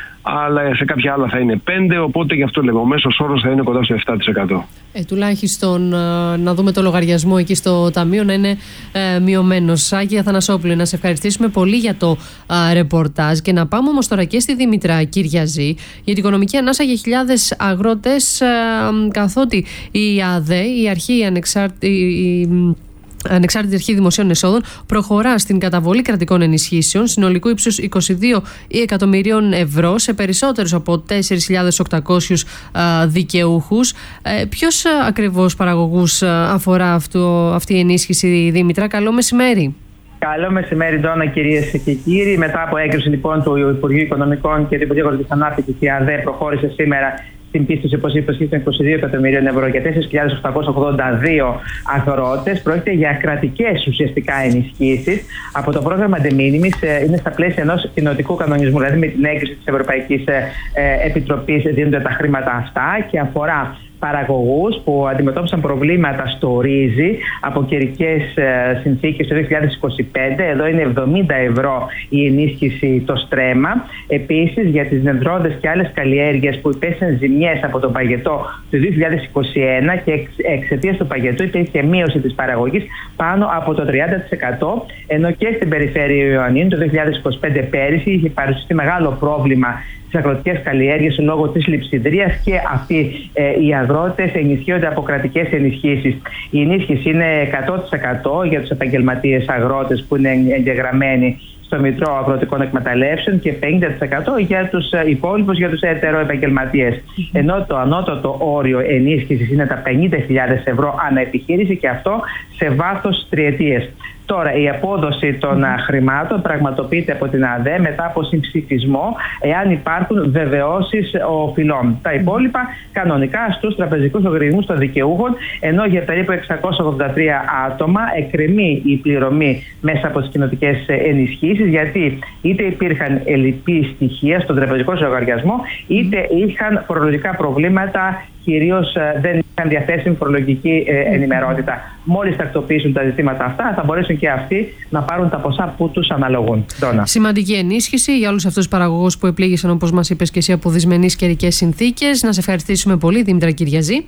Speaker 19: αλλά σε κάποια άλλα θα είναι πέντε, οπότε γι' αυτό λέμε ο μέσος όρος θα είναι κοντά στο επτά τοις εκατό.
Speaker 2: Ε, τουλάχιστον ε, να δούμε το λογαριασμό εκεί στο ταμείο να είναι ε, μειωμένος. Άγια Αθανασόπουλε, να σε ευχαριστήσουμε πολύ για το ε, ρεπορτάζ και να πάμε όμως τώρα και στη Δήμητρα Κυριαζή για την οικονομική ανάσα για χιλιάδες αγρότες, ε, καθότι η ΑΔΕ, η αρχή ανεξάρτητη... Ανεξάρτητη Αρχή Δημοσίων Εσόδων προχωρά στην καταβολή κρατικών ενισχύσεων συνολικού ύψους είκοσι δύο εκατομμυρίων ευρώ σε περισσότερους από τέσσερις χιλιάδες οκτακόσιους δικαιούχους. Ε, ποιος ακριβώς παραγωγούς αφορά αυτό, αυτή η ενίσχυση, Δήμητρα? Καλό μεσημέρι.
Speaker 20: Καλό μεσημέρι, Ντόνα, κυρίες και κύριοι. Μετά από έγκριση λοιπόν του Υπουργείου Οικονομικών και του Υπουργείου Αγροτικής Ανάπτυξης, η ΑΔΕ προχώρησε σήμερα στην πίστοση, όπως είπες, των είκοσι δύο εκατομμυρίων ευρώ για τέσσερις χιλιάδες οκτακόσιους ογδόντα δύο αγρότες. Πρόκειται για κρατικές ουσιαστικά ενισχύσεις από το πρόγραμμα De Minimis. Είναι στα πλαίσια ενός κοινοτικού κανονισμού, δηλαδή με την έγκριση της Ευρωπαϊκής Επιτροπής δίνονται τα χρήματα αυτά και αφορά παραγωγούς που αντιμετώπισαν προβλήματα στο ρύζι από καιρικές συνθήκες το δύο χιλιάδες είκοσι πέντε. Εδώ είναι εβδομήντα ευρώ η ενίσχυση το στρέμμα. Επίσης για τις νεδρόδες και άλλες καλλιέργειες που υπέστησαν ζημιές από τον παγετό το δύο χιλιάδες είκοσι ένα και εξαιτίας του παγετού υπήρχε μείωση της παραγωγής πάνω από το τριάντα τοις εκατό, ενώ και στην περιφέρεια Ιωαννίνου το δύο χιλιάδες είκοσι πέντε πέρυσι είχε παρουσιαστεί μεγάλο πρόβλημα στις αγροτικές καλλιέργειες λόγω της λειψιδρίας και αυτοί ε, οι αγρότες ενισχύονται από κρατικές ενισχύσεις. Η ενίσχυση είναι εκατό τοις εκατό για τους επαγγελματίες αγρότες που είναι εγγεγραμμένοι στο Μητρό Αγροτικών Εκμεταλλεύσεων και πενήντα τοις εκατό για τους υπόλοιπους, για τους ετεροεπαγγελματίες. Mm-hmm. Ενώ το ανώτατο όριο ενίσχυσης είναι τα πενήντα χιλιάδες ευρώ ανά επιχείρηση και αυτό σε βάθος τριετίες. Τώρα, η απόδοση των mm. χρημάτων πραγματοποιείται από την ΑΔΕ μετά από συμψηφισμό, εάν υπάρχουν βεβαιώσεις οφειλών. Τα υπόλοιπα κανονικά στους τραπεζικούς λογαριασμούς των δικαιούχων, ενώ για περίπου εξακόσια ογδόντα τρία άτομα εκκρεμεί η πληρωμή μέσα από τις κοινοτικές ενισχύσεις, γιατί είτε υπήρχαν ελλειπή στοιχεία στον τραπεζικό λογαριασμό, είτε είχαν φορολογικά προβλήματα, κυρίως δεν είχαν διαθέσιμη φορολογική ενημερότητα. Μόλις τακτοποιήσουν τα ζητήματα αυτά, θα μπορέσουν και αυτοί να πάρουν τα ποσά που τους αναλογούν. Ντόνα.
Speaker 2: Σημαντική ενίσχυση για όλους αυτούς τους παραγωγούς που επλήγησαν, όπως μας είπες και εσύ, από δυσμενείς καιρικές συνθήκες. Να σε ευχαριστήσουμε πολύ, Δήμητρα Κυριαζή.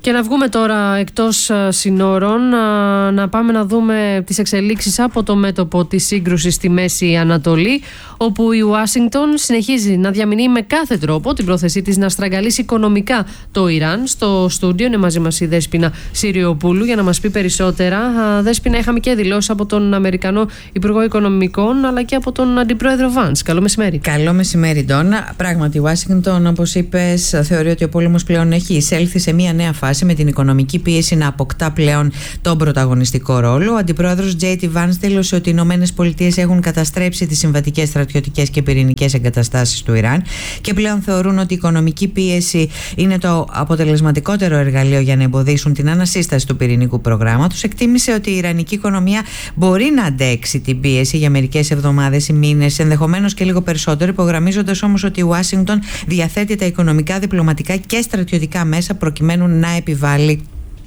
Speaker 2: Και να βγούμε τώρα εκτός συνόρων, να πάμε να δούμε τις εξελίξεις από το μέτωπο της σύγκρουσης στη Μέση Ανατολή, όπου η Ουάσιγκτον συνεχίζει να διαμηνύει με κάθε τρόπο την πρόθεσή της να στραγγαλίσει οικονομικά το Ιράν. Στο στούντιο είναι μαζί μας η Δέσποινα Συριοπούλου για να μας πει περισσότερα. Δέσποινα, είχαμε και δηλώσεις από τον Αμερικανό Υπουργό Οικονομικών αλλά και από τον Αντιπρόεδρο Βάνς. Καλό μεσημέρι.
Speaker 21: Καλό μεσημέρι, Ντόνα. Πράγματι, η Ουάσιγκτον, όπως είπες, θεωρεί ότι ο πόλεμος πλέον έχει εισέλθει σε μια νέα φάση, με την οικονομική πίεση να αποκτά πλέον τον πρωταγωνιστικό ρόλο. Ο Αντιπρόεδρος τζέι ντι Vance δήλωσε ότι οι Ηνωμένες Πολιτείες έχουν καταστρέψει τις συμβατικές, στρατιωτικές και πυρηνικές εγκαταστάσεις του Ιράν και πλέον θεωρούν ότι η οικονομική πίεση είναι το αποτελεσματικότερο εργαλείο για να εμποδίσουν την ανασύσταση του πυρηνικού προγράμματος. Εκτίμησε ότι η ιρανική οικονομία μπορεί να αντέξει την πίεση για μερικές εβδομάδες ή μήνες, ενδεχομένως και λίγο περισσότερο, υπογραμμίζοντας όμως ότι η Ουάσιγκτον διαθέτει τα οικονομικά, διπλωματικά και στρατιωτικά μέσα προκειμένου να επιβάλλει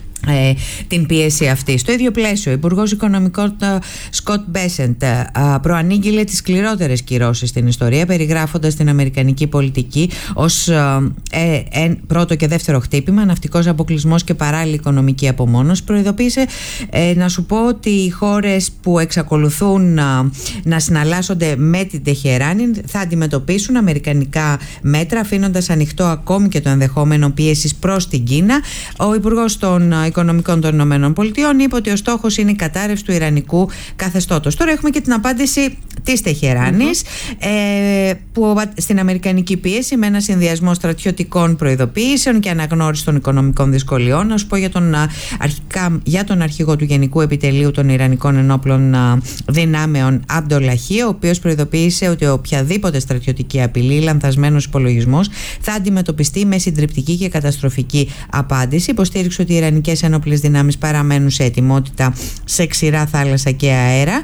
Speaker 21: Ε, την πίεση αυτή. Στο ίδιο πλαίσιο, ο Υπουργός Οικονομικών Σκοτ Μπέσεντ προανήγγειλε τις σκληρότερες κυρώσεις στην ιστορία, περιγράφοντας την αμερικανική πολιτική ως ε, ε, πρώτο και δεύτερο χτύπημα, ναυτικός αποκλεισμός και παράλληλη οικονομική απομόνωση. Προειδοποίησε ε, να σου πω ότι οι χώρες που εξακολουθούν α, να συναλλάσσονται με την Τεχεράνη θα αντιμετωπίσουν αμερικανικά μέτρα, αφήνοντας ανοιχτό ακόμη και το ενδεχόμενο πίεσης προς την Κίνα. Ο Υπουργός των Οικονομικών των Ηνωμένων Πολιτειών είπε ότι ο στόχος είναι η κατάρρευση του ιρανικού καθεστώτος. Τώρα έχουμε και την απάντηση της Τεχεράνης, mm-hmm. ε, που στην αμερικανική πίεση με ένα συνδυασμό στρατιωτικών προειδοποιήσεων και αναγνώριση των οικονομικών δυσκολιών. Να σου πω για τον, αρχικά, για τον αρχηγό του Γενικού Επιτελείου των Ιρανικών Ενόπλων Δυνάμεων, Αμπντολαχή, ο οποίος προειδοποίησε ότι οποιαδήποτε στρατιωτική απειλή, λανθασμένος υπολογισμός, θα αντιμετωπιστεί με συντριπτική και καταστροφική απάντηση. Υποστήριξε ότι οι Ιρανικές ενόπλες δυνάμεις παραμένουν σε ετοιμότητα σε ξηρά, θάλασσα και αέρα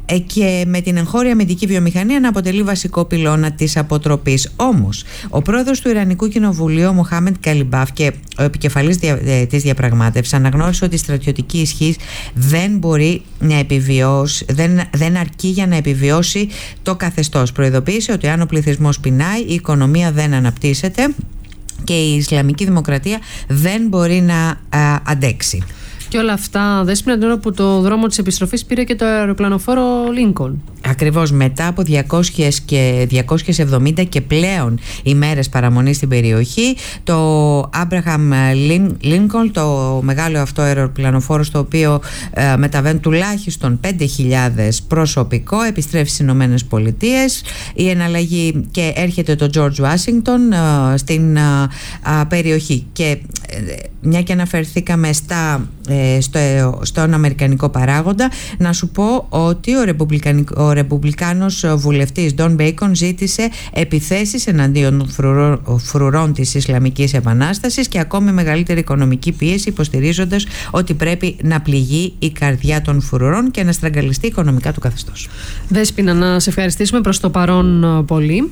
Speaker 21: και με την εγχώρια αμυντική βιομηχανία να αποτελεί βασικό πυλώνα της αποτροπής. Όμως, ο πρόεδρος του Ιρανικού Κοινοβουλίου, ο Μοχάμεντ Καλιμπάφ, και ο επικεφαλής δια, ε, της διαπραγμάτευσης, αναγνώρισε ότι η στρατιωτική ισχύ δεν μπορεί να επιβιώσει, δεν, δεν αρκεί για να επιβιώσει το καθεστώς. Προειδοποίησε ότι αν ο πληθυσμός πεινάει, η οικονομία δεν αναπτύσσεται και η Ισλαμική Δημοκρατία δεν μπορεί να α, αντέξει.
Speaker 2: Και όλα αυτά δέσποινα την ώρα που το δρόμο της επιστροφής πήρε και το αεροπλανοφόρο Λίνκολν.
Speaker 21: Ακριβώς, μετά από διακόσιες και διακόσιες εβδομήντα και πλέον ημέρες παραμονή στην περιοχή, το Άμπραχαμ Λίνκολν, το μεγάλο αυτό αεροπλανοφόρο στο οποίο ε, μεταβαίνουν τουλάχιστον πέντε χιλιάδες προσωπικό, επιστρέφει στις Ηνωμένες Πολιτείες. Η εναλλαγή και έρχεται το George Washington ε, στην ε, ε, περιοχή. Και ε, μια και αναφερθήκαμε στα, ε, στο, στον αμερικανικό παράγοντα, να σου πω ότι ο ρεπουμπλικανικός Ο Ρεπουμπλικάνος βουλευτής Ντον Μπέικον ζήτησε επιθέσεις εναντίον των φρουρών, φρουρών της Ισλαμικής Επανάστασης και ακόμη μεγαλύτερη οικονομική πίεση, υποστηρίζοντας ότι πρέπει να πληγεί η καρδιά των φρουρών και να στραγγαλιστεί οικονομικά του καθεστώς.
Speaker 2: Δέσποινα, να σε ευχαριστήσουμε προς το παρόν πολύ.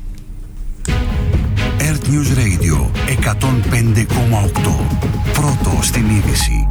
Speaker 18: Earth News Radio εκατόν πέντε κόμμα οκτώ. Πρώτο στην είδηση.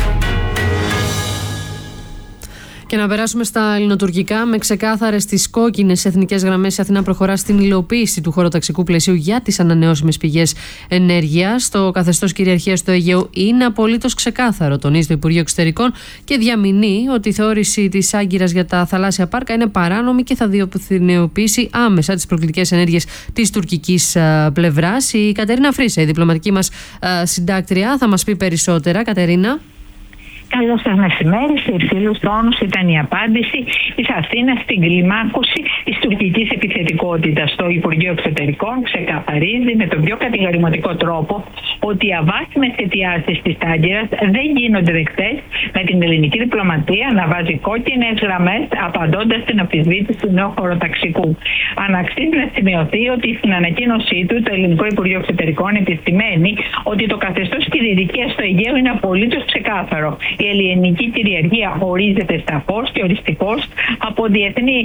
Speaker 2: Και να περάσουμε στα ελληνοτουρκικά. Με ξεκάθαρες τις κόκκινες εθνικές γραμμές, η Αθηνά προχωρά στην υλοποίηση του χωροταξικού πλαισίου για τις ανανεώσιμες πηγές ενέργειας. Το καθεστώς κυριαρχίας του Αιγαίου είναι απολύτως ξεκάθαρο, τονίζει το Υπουργείο Εξωτερικών, και διαμηνύει ότι η θεώρηση της Άγκυρας για τα θαλάσσια πάρκα είναι παράνομη και θα διοθηνοποιήσει άμεσα τις προκλητικές ενέργειες της τουρκικής πλευράς. Η Κατερίνα Φρίσα, η διπλωματική μας συντάκτρια, θα μας πει περισσότερα. Κατερίνα.
Speaker 8: Καλό σας μεσημέρι. Σε υψηλούς τόνους ήταν η απάντηση της Αθήνας στην κλιμάκωση της τουρκικής επιθετικότητας. Το Υπουργείο Εξωτερικών ξεκαθαρίζει με τον πιο κατηγορηματικό τρόπο ότι οι αβάσιμες αιτιάσεις της Άγκυρας δεν γίνονται δεκτές, με την ελληνική διπλωματία να βάζει κόκκινες γραμμές απαντώντας στην αμφισβήτηση του νέου χωροταξικού. Αναξίζει να σημειωθεί ότι στην ανακοίνωσή του το Ελληνικό Υπουργείο Εξωτερικών επισημαίνει ότι το καθεστώς κυριαρχίας στο Αιγαίο είναι απολύτως ξεκάθαρο. Η ελληνική κυριαρχία ορίζεται σαφώς και οριστικώς από διεθνή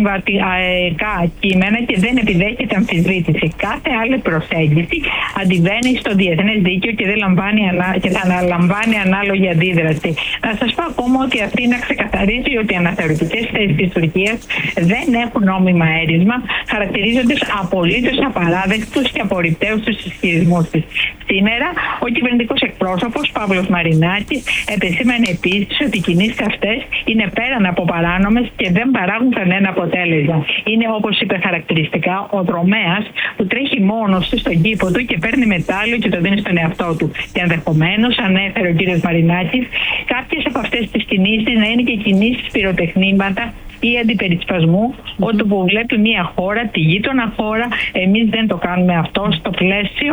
Speaker 8: συμβατικά κείμενα και δεν επιδέχεται αμφισβήτηση. Κάθε άλλη προσέγγιση αντιβαίνει στο διεθνές δίκαιο και, δεν λαμβάνει, και θα αναλαμβάνει ανάλογη αντίδραση. Να σας πω ακόμα ότι η Αθήνα ξεκαθαρίζει ότι οι αναθεωρητικές θέσεις της Τουρκίας δεν έχουν νόμιμα έρισμα, χαρακτηρίζοντας απολύτως απαράδεκτους και απορριπταίους τους ισχυρισμούς της. Σήμερα, ο κυβερνητικός εκπρόσωπος Παύλος Μαρινάκης επεσήμανε επίσης ότι οι κινήσεις αυτές είναι πέραν από παράνομες και δεν παράγουν κανένα αποτέλεσμα. Είναι, όπως είπε χαρακτηριστικά, ο δρομέας που τρέχει μόνος του στον κήπο του και παίρνει μετάλλιο και το δίνει στον εαυτό του. Και ενδεχομένως, ανέφερε ο κύριος Μαρινάκης, κάποιες από αυτές τις κινήσεις να είναι και κινήσεις πυροτεχνήματα ή αντιπερισπασμού, mm-hmm. όταν που βλέπει μια χώρα, τη γείτονα χώρα, εμείς δεν το κάνουμε αυτό στο πλαίσιο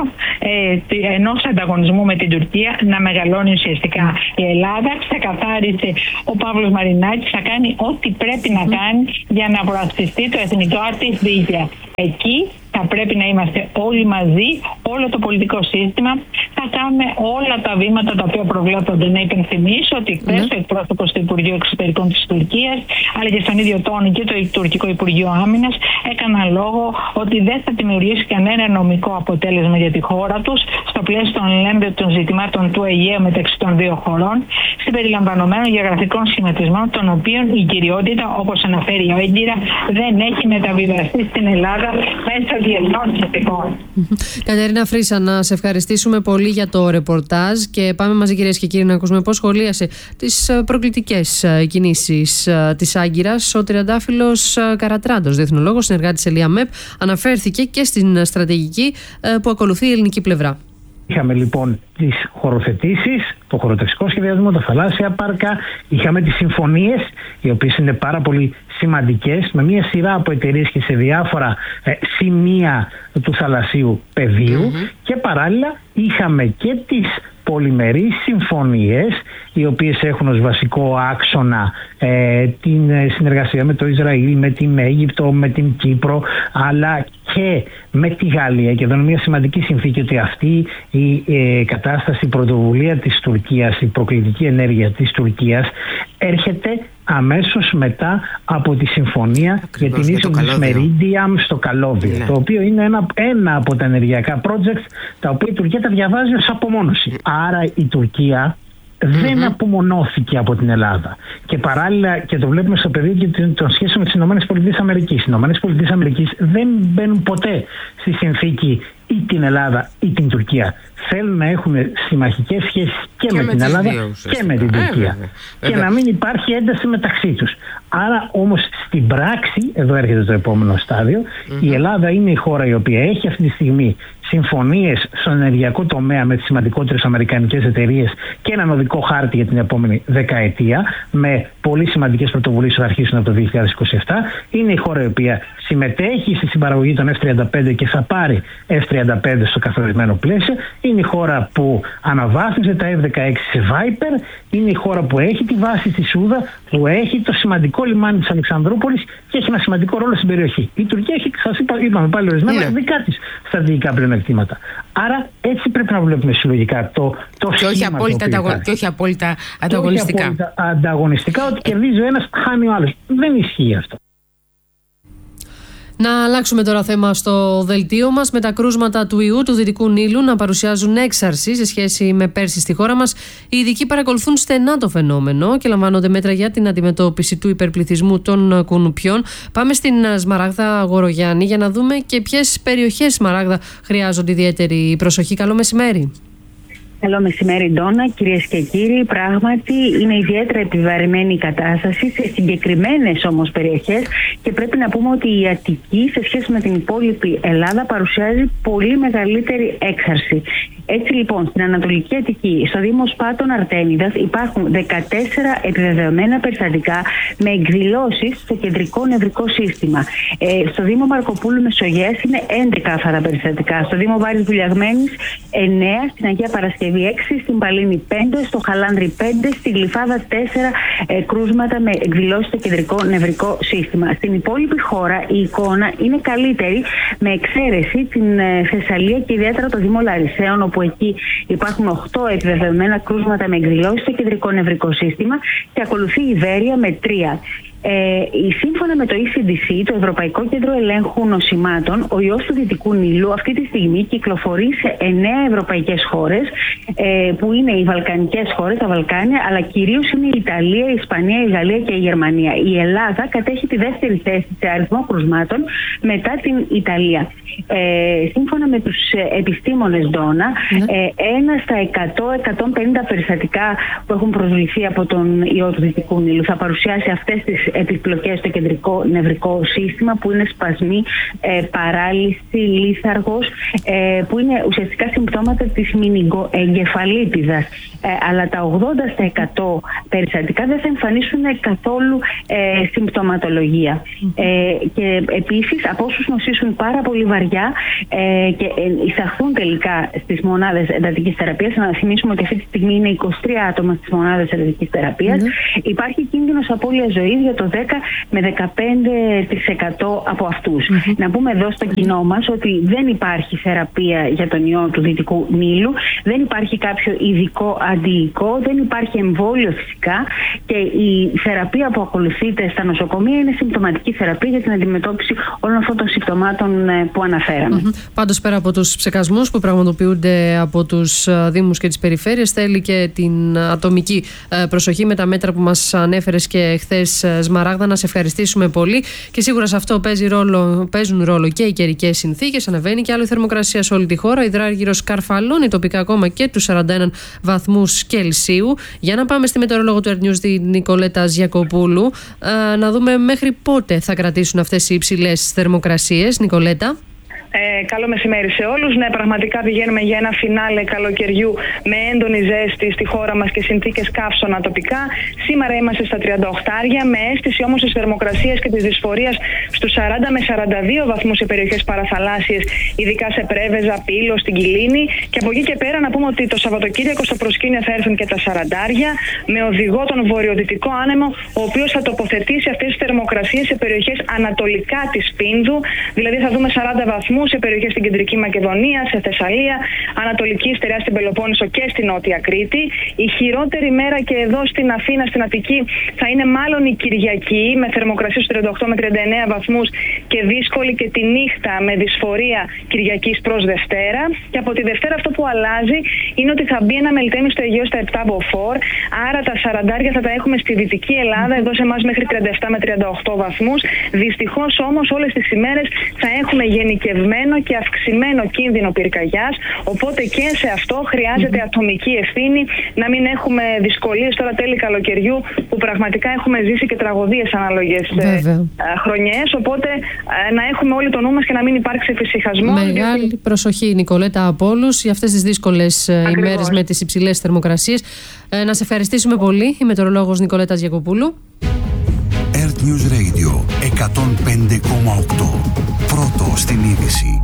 Speaker 8: ε, ενός ανταγωνισμού με την Τουρκία να μεγαλώνει ουσιαστικά. Η Ελλάδα ξεκαθάρισε ο Παύλος Μαρινάκης θα κάνει ό,τι πρέπει να κάνει για να προασπιστεί το εθνικό της δίκαια. Εκεί θα πρέπει να είμαστε όλοι μαζί, όλο το πολιτικό σύστημα. Θα κάνουμε όλα τα βήματα τα οποία προβλέπονται. Να υπενθυμίσω ότι χθες mm. ο εκπρόσωπος του Υπουργείου Εξωτερικών της Τουρκίας, αλλά και στον ίδιο τόνο και το Τουρκικό Υπουργείο Άμυνας, έκαναν λόγο ότι δεν θα δημιουργήσει κανένα νομικό αποτέλεσμα για τη χώρα τους στο πλαίσιο των ελέγχων ζητημάτων του Αιγαίου μεταξύ των δύο χωρών, συμπεριλαμβανομένων γεωγραφικών σχηματισμών, των οποίων η κυριότητα, όπως αναφέρει ο Έγκυρα, δεν έχει μεταβιβαστεί στην Ελλάδα μέσω διεθνών συνθηκών.
Speaker 2: Κατερίνα Φρύσα, να σε ευχαριστήσουμε πολύ για το ρεπορτάζ και πάμε μαζί, κυρίες και κύριοι, να ακούσουμε πώς σχολίασε τις προκλητικές κινήσεις της Άγκυρας ο τριαντάφυλλος Καρατράντος, διεθνολόγος, συνεργάτης ΕΛΙΑΜΕΠ, αναφέρθηκε και στην στρατηγική που ακολουθεί η ελληνική πλευρά.
Speaker 3: Είχαμε λοιπόν τις χωροθετήσεις, το χωροταξικό σχεδιασμό, τα θαλάσσια πάρκα, είχαμε τις συμφωνίες, οι οποίες είναι πάρα πολύ σημαντικές, με μια σειρά από εταιρείες και σε διάφορα ε, σημεία του θαλασσίου πεδίου mm-hmm. και παράλληλα είχαμε και τις πολυμερείς συμφωνίες, οι οποίες έχουν ως βασικό άξονα ε, την συνεργασία με το Ισραήλ, με την Αίγυπτο, με την Κύπρο, αλλά και με τη Γαλλία. Και εδώ είναι μια σημαντική συνθήκη ότι αυτή η ε, κατάσταση, η πρωτοβουλία της Τουρκίας, η προκλητική ενέργεια της Τουρκίας έρχεται αμέσως μετά από τη συμφωνία Ακριβώς, για την ίσο της Μερίντιαμ στο Καλώδιο, ναι. το οποίο είναι ένα, ένα από τα ενεργειακά projects τα οποία η Τουρκία τα διαβάζει ως απομόνωση. Άρα η Τουρκία δεν mm-hmm. απομονώθηκε από την Ελλάδα. Και παράλληλα, και το βλέπουμε στο πεδίο και των σχέσεων με τις ΗΠΑ. Οι ΗΠΑ δεν μπαίνουν ποτέ στη συνθήκη ή την Ελλάδα ή την Τουρκία. Θέλουν να έχουν συμμαχικές σχέσεις και, και με, με την Ελλάδα δύο, και με την Τουρκία. Ε, βέβαια, βέβαια. Και να μην υπάρχει ένταση μεταξύ τους. Άρα όμως στην πράξη, εδώ έρχεται το επόμενο στάδιο, mm-hmm. η Ελλάδα είναι η χώρα η οποία έχει αυτή τη στιγμή συμφωνίες στον ενεργειακό τομέα με τις σημαντικότερες αμερικανικές εταιρείες και έναν οδικό χάρτη για την επόμενη δεκαετία, με πολύ σημαντικές πρωτοβουλίες που θα αρχίσουν από το δύο χιλιάδες είκοσι επτά. Είναι η χώρα η οποία συμμετέχει στη συμπαραγωγή των εφ τριάντα πέντε και θα πάρει εφ τριάντα πέντε στο καθορισμένο πλαίσιο. Είναι η χώρα που αναβάθμισε τα εφ δεκαέξι σε Viper. Είναι η χώρα που έχει τη βάση στη Σούδα, που έχει το σημαντικό λιμάνι της Αλεξανδρούπολης και έχει ένα σημαντικό ρόλο στην περιοχή. Η Τουρκία έχει, σας είπα, είπαμε πάλι ορισμένα, yeah. δικά της στρατηγικά πλεονεκτήματα. Άρα έτσι πρέπει να βλέπουμε συλλογικά το, το
Speaker 4: και, όχι απόλυτα ανταγω... και όχι απόλυτα ανταγωνιστικά.
Speaker 3: Και όχι απόλυτα ανταγωνιστικά, ότι κερδίζει ο ένας, χάνει ο άλλος. Δεν ισχύει αυτό.
Speaker 2: Να αλλάξουμε τώρα θέμα στο δελτίο μας. Με τα κρούσματα του ιού του Δυτικού Νείλου να παρουσιάζουν έξαρση σε σχέση με πέρσι στη χώρα μας, οι ειδικοί παρακολουθούν στενά το φαινόμενο και λαμβάνονται μέτρα για την αντιμετώπιση του υπερπληθυσμού των κουνουπιών. Πάμε στην Σμαράγδα Γορογιάννη για να δούμε και ποιες περιοχές, Σμαράγδα, χρειάζονται ιδιαίτερη προσοχή. Καλό μεσημέρι.
Speaker 1: Καλό μεσημέρι, Ντόνα. Κυρίες και κύριοι, πράγματι είναι ιδιαίτερα επιβαρημένη η κατάσταση σε συγκεκριμένες όμως περιοχές και πρέπει να πούμε ότι η Αττική σε σχέση με την υπόλοιπη Ελλάδα παρουσιάζει πολύ μεγαλύτερη έξαρση. Έτσι λοιπόν, στην Ανατολική Αττική, στο Δήμο Σπάτων Αρτέμιδας, υπάρχουν δεκατέσσερα επιβεβαιωμένα περιστατικά με εκδηλώσεις στο κεντρικό νευρικό σύστημα. Ε, στο Δήμο Μαρκοπούλου Μεσογείας είναι έντεκα αυτά τα περιστατικά. Στο Δήμο Βάρης Βουλιαγμένης εννέα, στην Αγία Παρασκευή Παρασκευή έξι, στην Παλίνη πέντε, στο Χαλάνδρι πέντε, στη Γλυφάδα τέσσερα ε, κρούσματα με εκδηλώσεις στο κεντρικό νευρικό σύστημα. Στην υπόλοιπη χώρα η εικόνα είναι καλύτερη, με εξαίρεση την ε, Θεσσαλία και ιδιαίτερα το Δήμο Λαρισαίων, όπου εκεί υπάρχουν οκτώ επιβεβαιωμένα κρούσματα με εκδηλώσεις στο κεντρικό νευρικό σύστημα και ακολουθεί η Ιβέρεια με τρία. Ε, σύμφωνα με το ι σι ντι σι, το Ευρωπαϊκό Κέντρο Ελέγχου Νοσημάτων, ο ιός του Δυτικού Νείλου αυτή τη στιγμή κυκλοφορεί σε εννέα ευρωπαϊκές χώρες, ε, που είναι οι βαλκανικές χώρες, τα Βαλκάνια, αλλά κυρίως είναι η Ιταλία, η Ισπανία, η Γαλλία και η Γερμανία. Η Ελλάδα κατέχει τη δεύτερη θέση σε αριθμό κρουσμάτων μετά την Ιταλία. Ε, σύμφωνα με τους επιστήμονες Ντόνα, ε, ένα στα εκατό με εκατόν πενήντα περιστατικά που έχουν προσβληθεί από τον ιό του Δυτικού Νείλου θα παρουσιάσει αυτές τις επιπλοκές στο κεντρικό νευρικό σύστημα, που είναι σπασμοί, ε, παράλυση, λίθαργος, ε, που είναι ουσιαστικά συμπτώματα της μηνυγκοεγκεφαλίτιδας. Ε, αλλά τα ογδόντα τοις εκατό περιστατικά δεν θα εμφανίσουν καθόλου ε, συμπτωματολογία. Ε, και επίσης από όσους νοσήσουν πάρα πολύ βαριά ε, και ε, εισαχθούν τελικά στις μονάδες εντατικής θεραπείας, να θυμίσουμε ότι αυτή τη στιγμή είναι είκοσι τρία άτομα στις μονάδες εντατικής θεραπείας, mm-hmm. υπάρχει κίνδυνος απώλειας ζωής για το δέκα με δεκαπέντε τοις εκατό από αυτούς. Mm-hmm. Να πούμε εδώ στο κοινό μας ότι δεν υπάρχει θεραπεία για τον ιό του Δυτικού Νείλου, δεν υπάρχει κάποιο ειδικό αντιϊκό, δεν υπάρχει εμβόλιο φυσικά, και η θεραπεία που ακολουθείται στα νοσοκομεία είναι συμπτωματική θεραπεία για την αντιμετώπιση όλων αυτών των συμπτωμάτων που αναφέραμε.
Speaker 2: Mm-hmm. Πάντως, πέρα από τους ψεκασμούς που πραγματοποιούνται από τους δήμους και τις περιφέρειες, θέλει και την ατομική προσοχή με τα μέτρα που μας ανέφερες και χθες, Σμαράγδα. Να σε ευχαριστήσουμε πολύ, και σίγουρα σε αυτό παίζει ρόλο, παίζουν ρόλο και οι καιρικές συνθήκες. Ανεβαίνει και άλλο η θερμοκρασία σε όλη τη χώρα. Η Υδράργυρος καρφαλώνει τοπικά ακόμα και τους σαράντα ένα βαθμούς Κελσίου. Για να πάμε στη μετεωρολόγο του Earth News, τη Νικολέτα Γιακοπούλου, να δούμε μέχρι πότε θα κρατήσουν αυτές οι υψηλές θερμοκρασίες. Νικολέτα.
Speaker 5: Ε, καλό μεσημέρι σε όλους. Ναι, πραγματικά πηγαίνουμε για ένα φινάλε καλοκαιριού με έντονη ζέστη στη χώρα μας και συνθήκες καύσωνα τοπικά. Σήμερα είμαστε στα τριάντα οκτώ, με αίσθηση όμως της θερμοκρασίας και της δυσφορίας στους σαράντα με σαράντα δύο βαθμούς σε περιοχές παραθαλάσσιες, ειδικά σε Πρέβεζα, Πύλο, στην Κιλίνη. Και από εκεί και πέρα να πούμε ότι το Σαββατοκύριακο στο προσκήνιο θα έρθουν και τα σαράντα, με οδηγό τον βορειοδυτικό άνεμο, ο οποίος θα τοποθετήσει αυτές τις θερμοκρασίες σε περιοχές ανατολικά της Πίνδου. Δηλαδή θα δούμε σαράντα βαθμούς σε περιοχές στην Κεντρική Μακεδονία, σε Θεσσαλία, Ανατολική Στερεά στην Πελοπόννησο και στη Νότια Κρήτη. Η χειρότερη μέρα και εδώ στην Αθήνα, στην Αττική, θα είναι μάλλον η Κυριακή, με θερμοκρασία στους τριάντα οκτώ με τριάντα εννέα βαθμούς και δύσκολη και τη νύχτα με δυσφορία Κυριακής προς Δευτέρα. Και από τη Δευτέρα αυτό που αλλάζει είναι ότι θα μπει ένα μελτέμι στο Αιγαίο στα επτά μποφόρ, άρα τα σαράντα θα τα έχουμε στη Δυτική Ελλάδα, εδώ σε εμάς μέχρι τριάντα επτά με τριάντα οκτώ βαθμούς. Δυστυχώς όμως όλες τις ημέρες θα έχουμε γενικευμένο και αυξημένο κίνδυνο πυρκαγιάς, οπότε και σε αυτό χρειάζεται mm-hmm. ατομική ευθύνη, να μην έχουμε δυσκολίες τώρα τέλη καλοκαιριού, που πραγματικά έχουμε ζήσει και τραγωδίες ανάλογες ε, χρονιές, οπότε ε, να έχουμε όλοι το νου μας και να μην υπάρξει εφησυχασμό.
Speaker 2: Μεγάλη
Speaker 5: γιατί...
Speaker 2: προσοχή, Νικολέτα, από όλους για αυτές τις δύσκολες Ακριβώς. ημέρες με τις υψηλές θερμοκρασίες. Ε, να σε ευχαριστήσουμε πολύ, η μετεωρολόγος Νικολέτα Γιακοπούλου.
Speaker 18: Earth News Radio εκατόν πέντε κόμμα οκτώ. Πρώτο στην είδηση.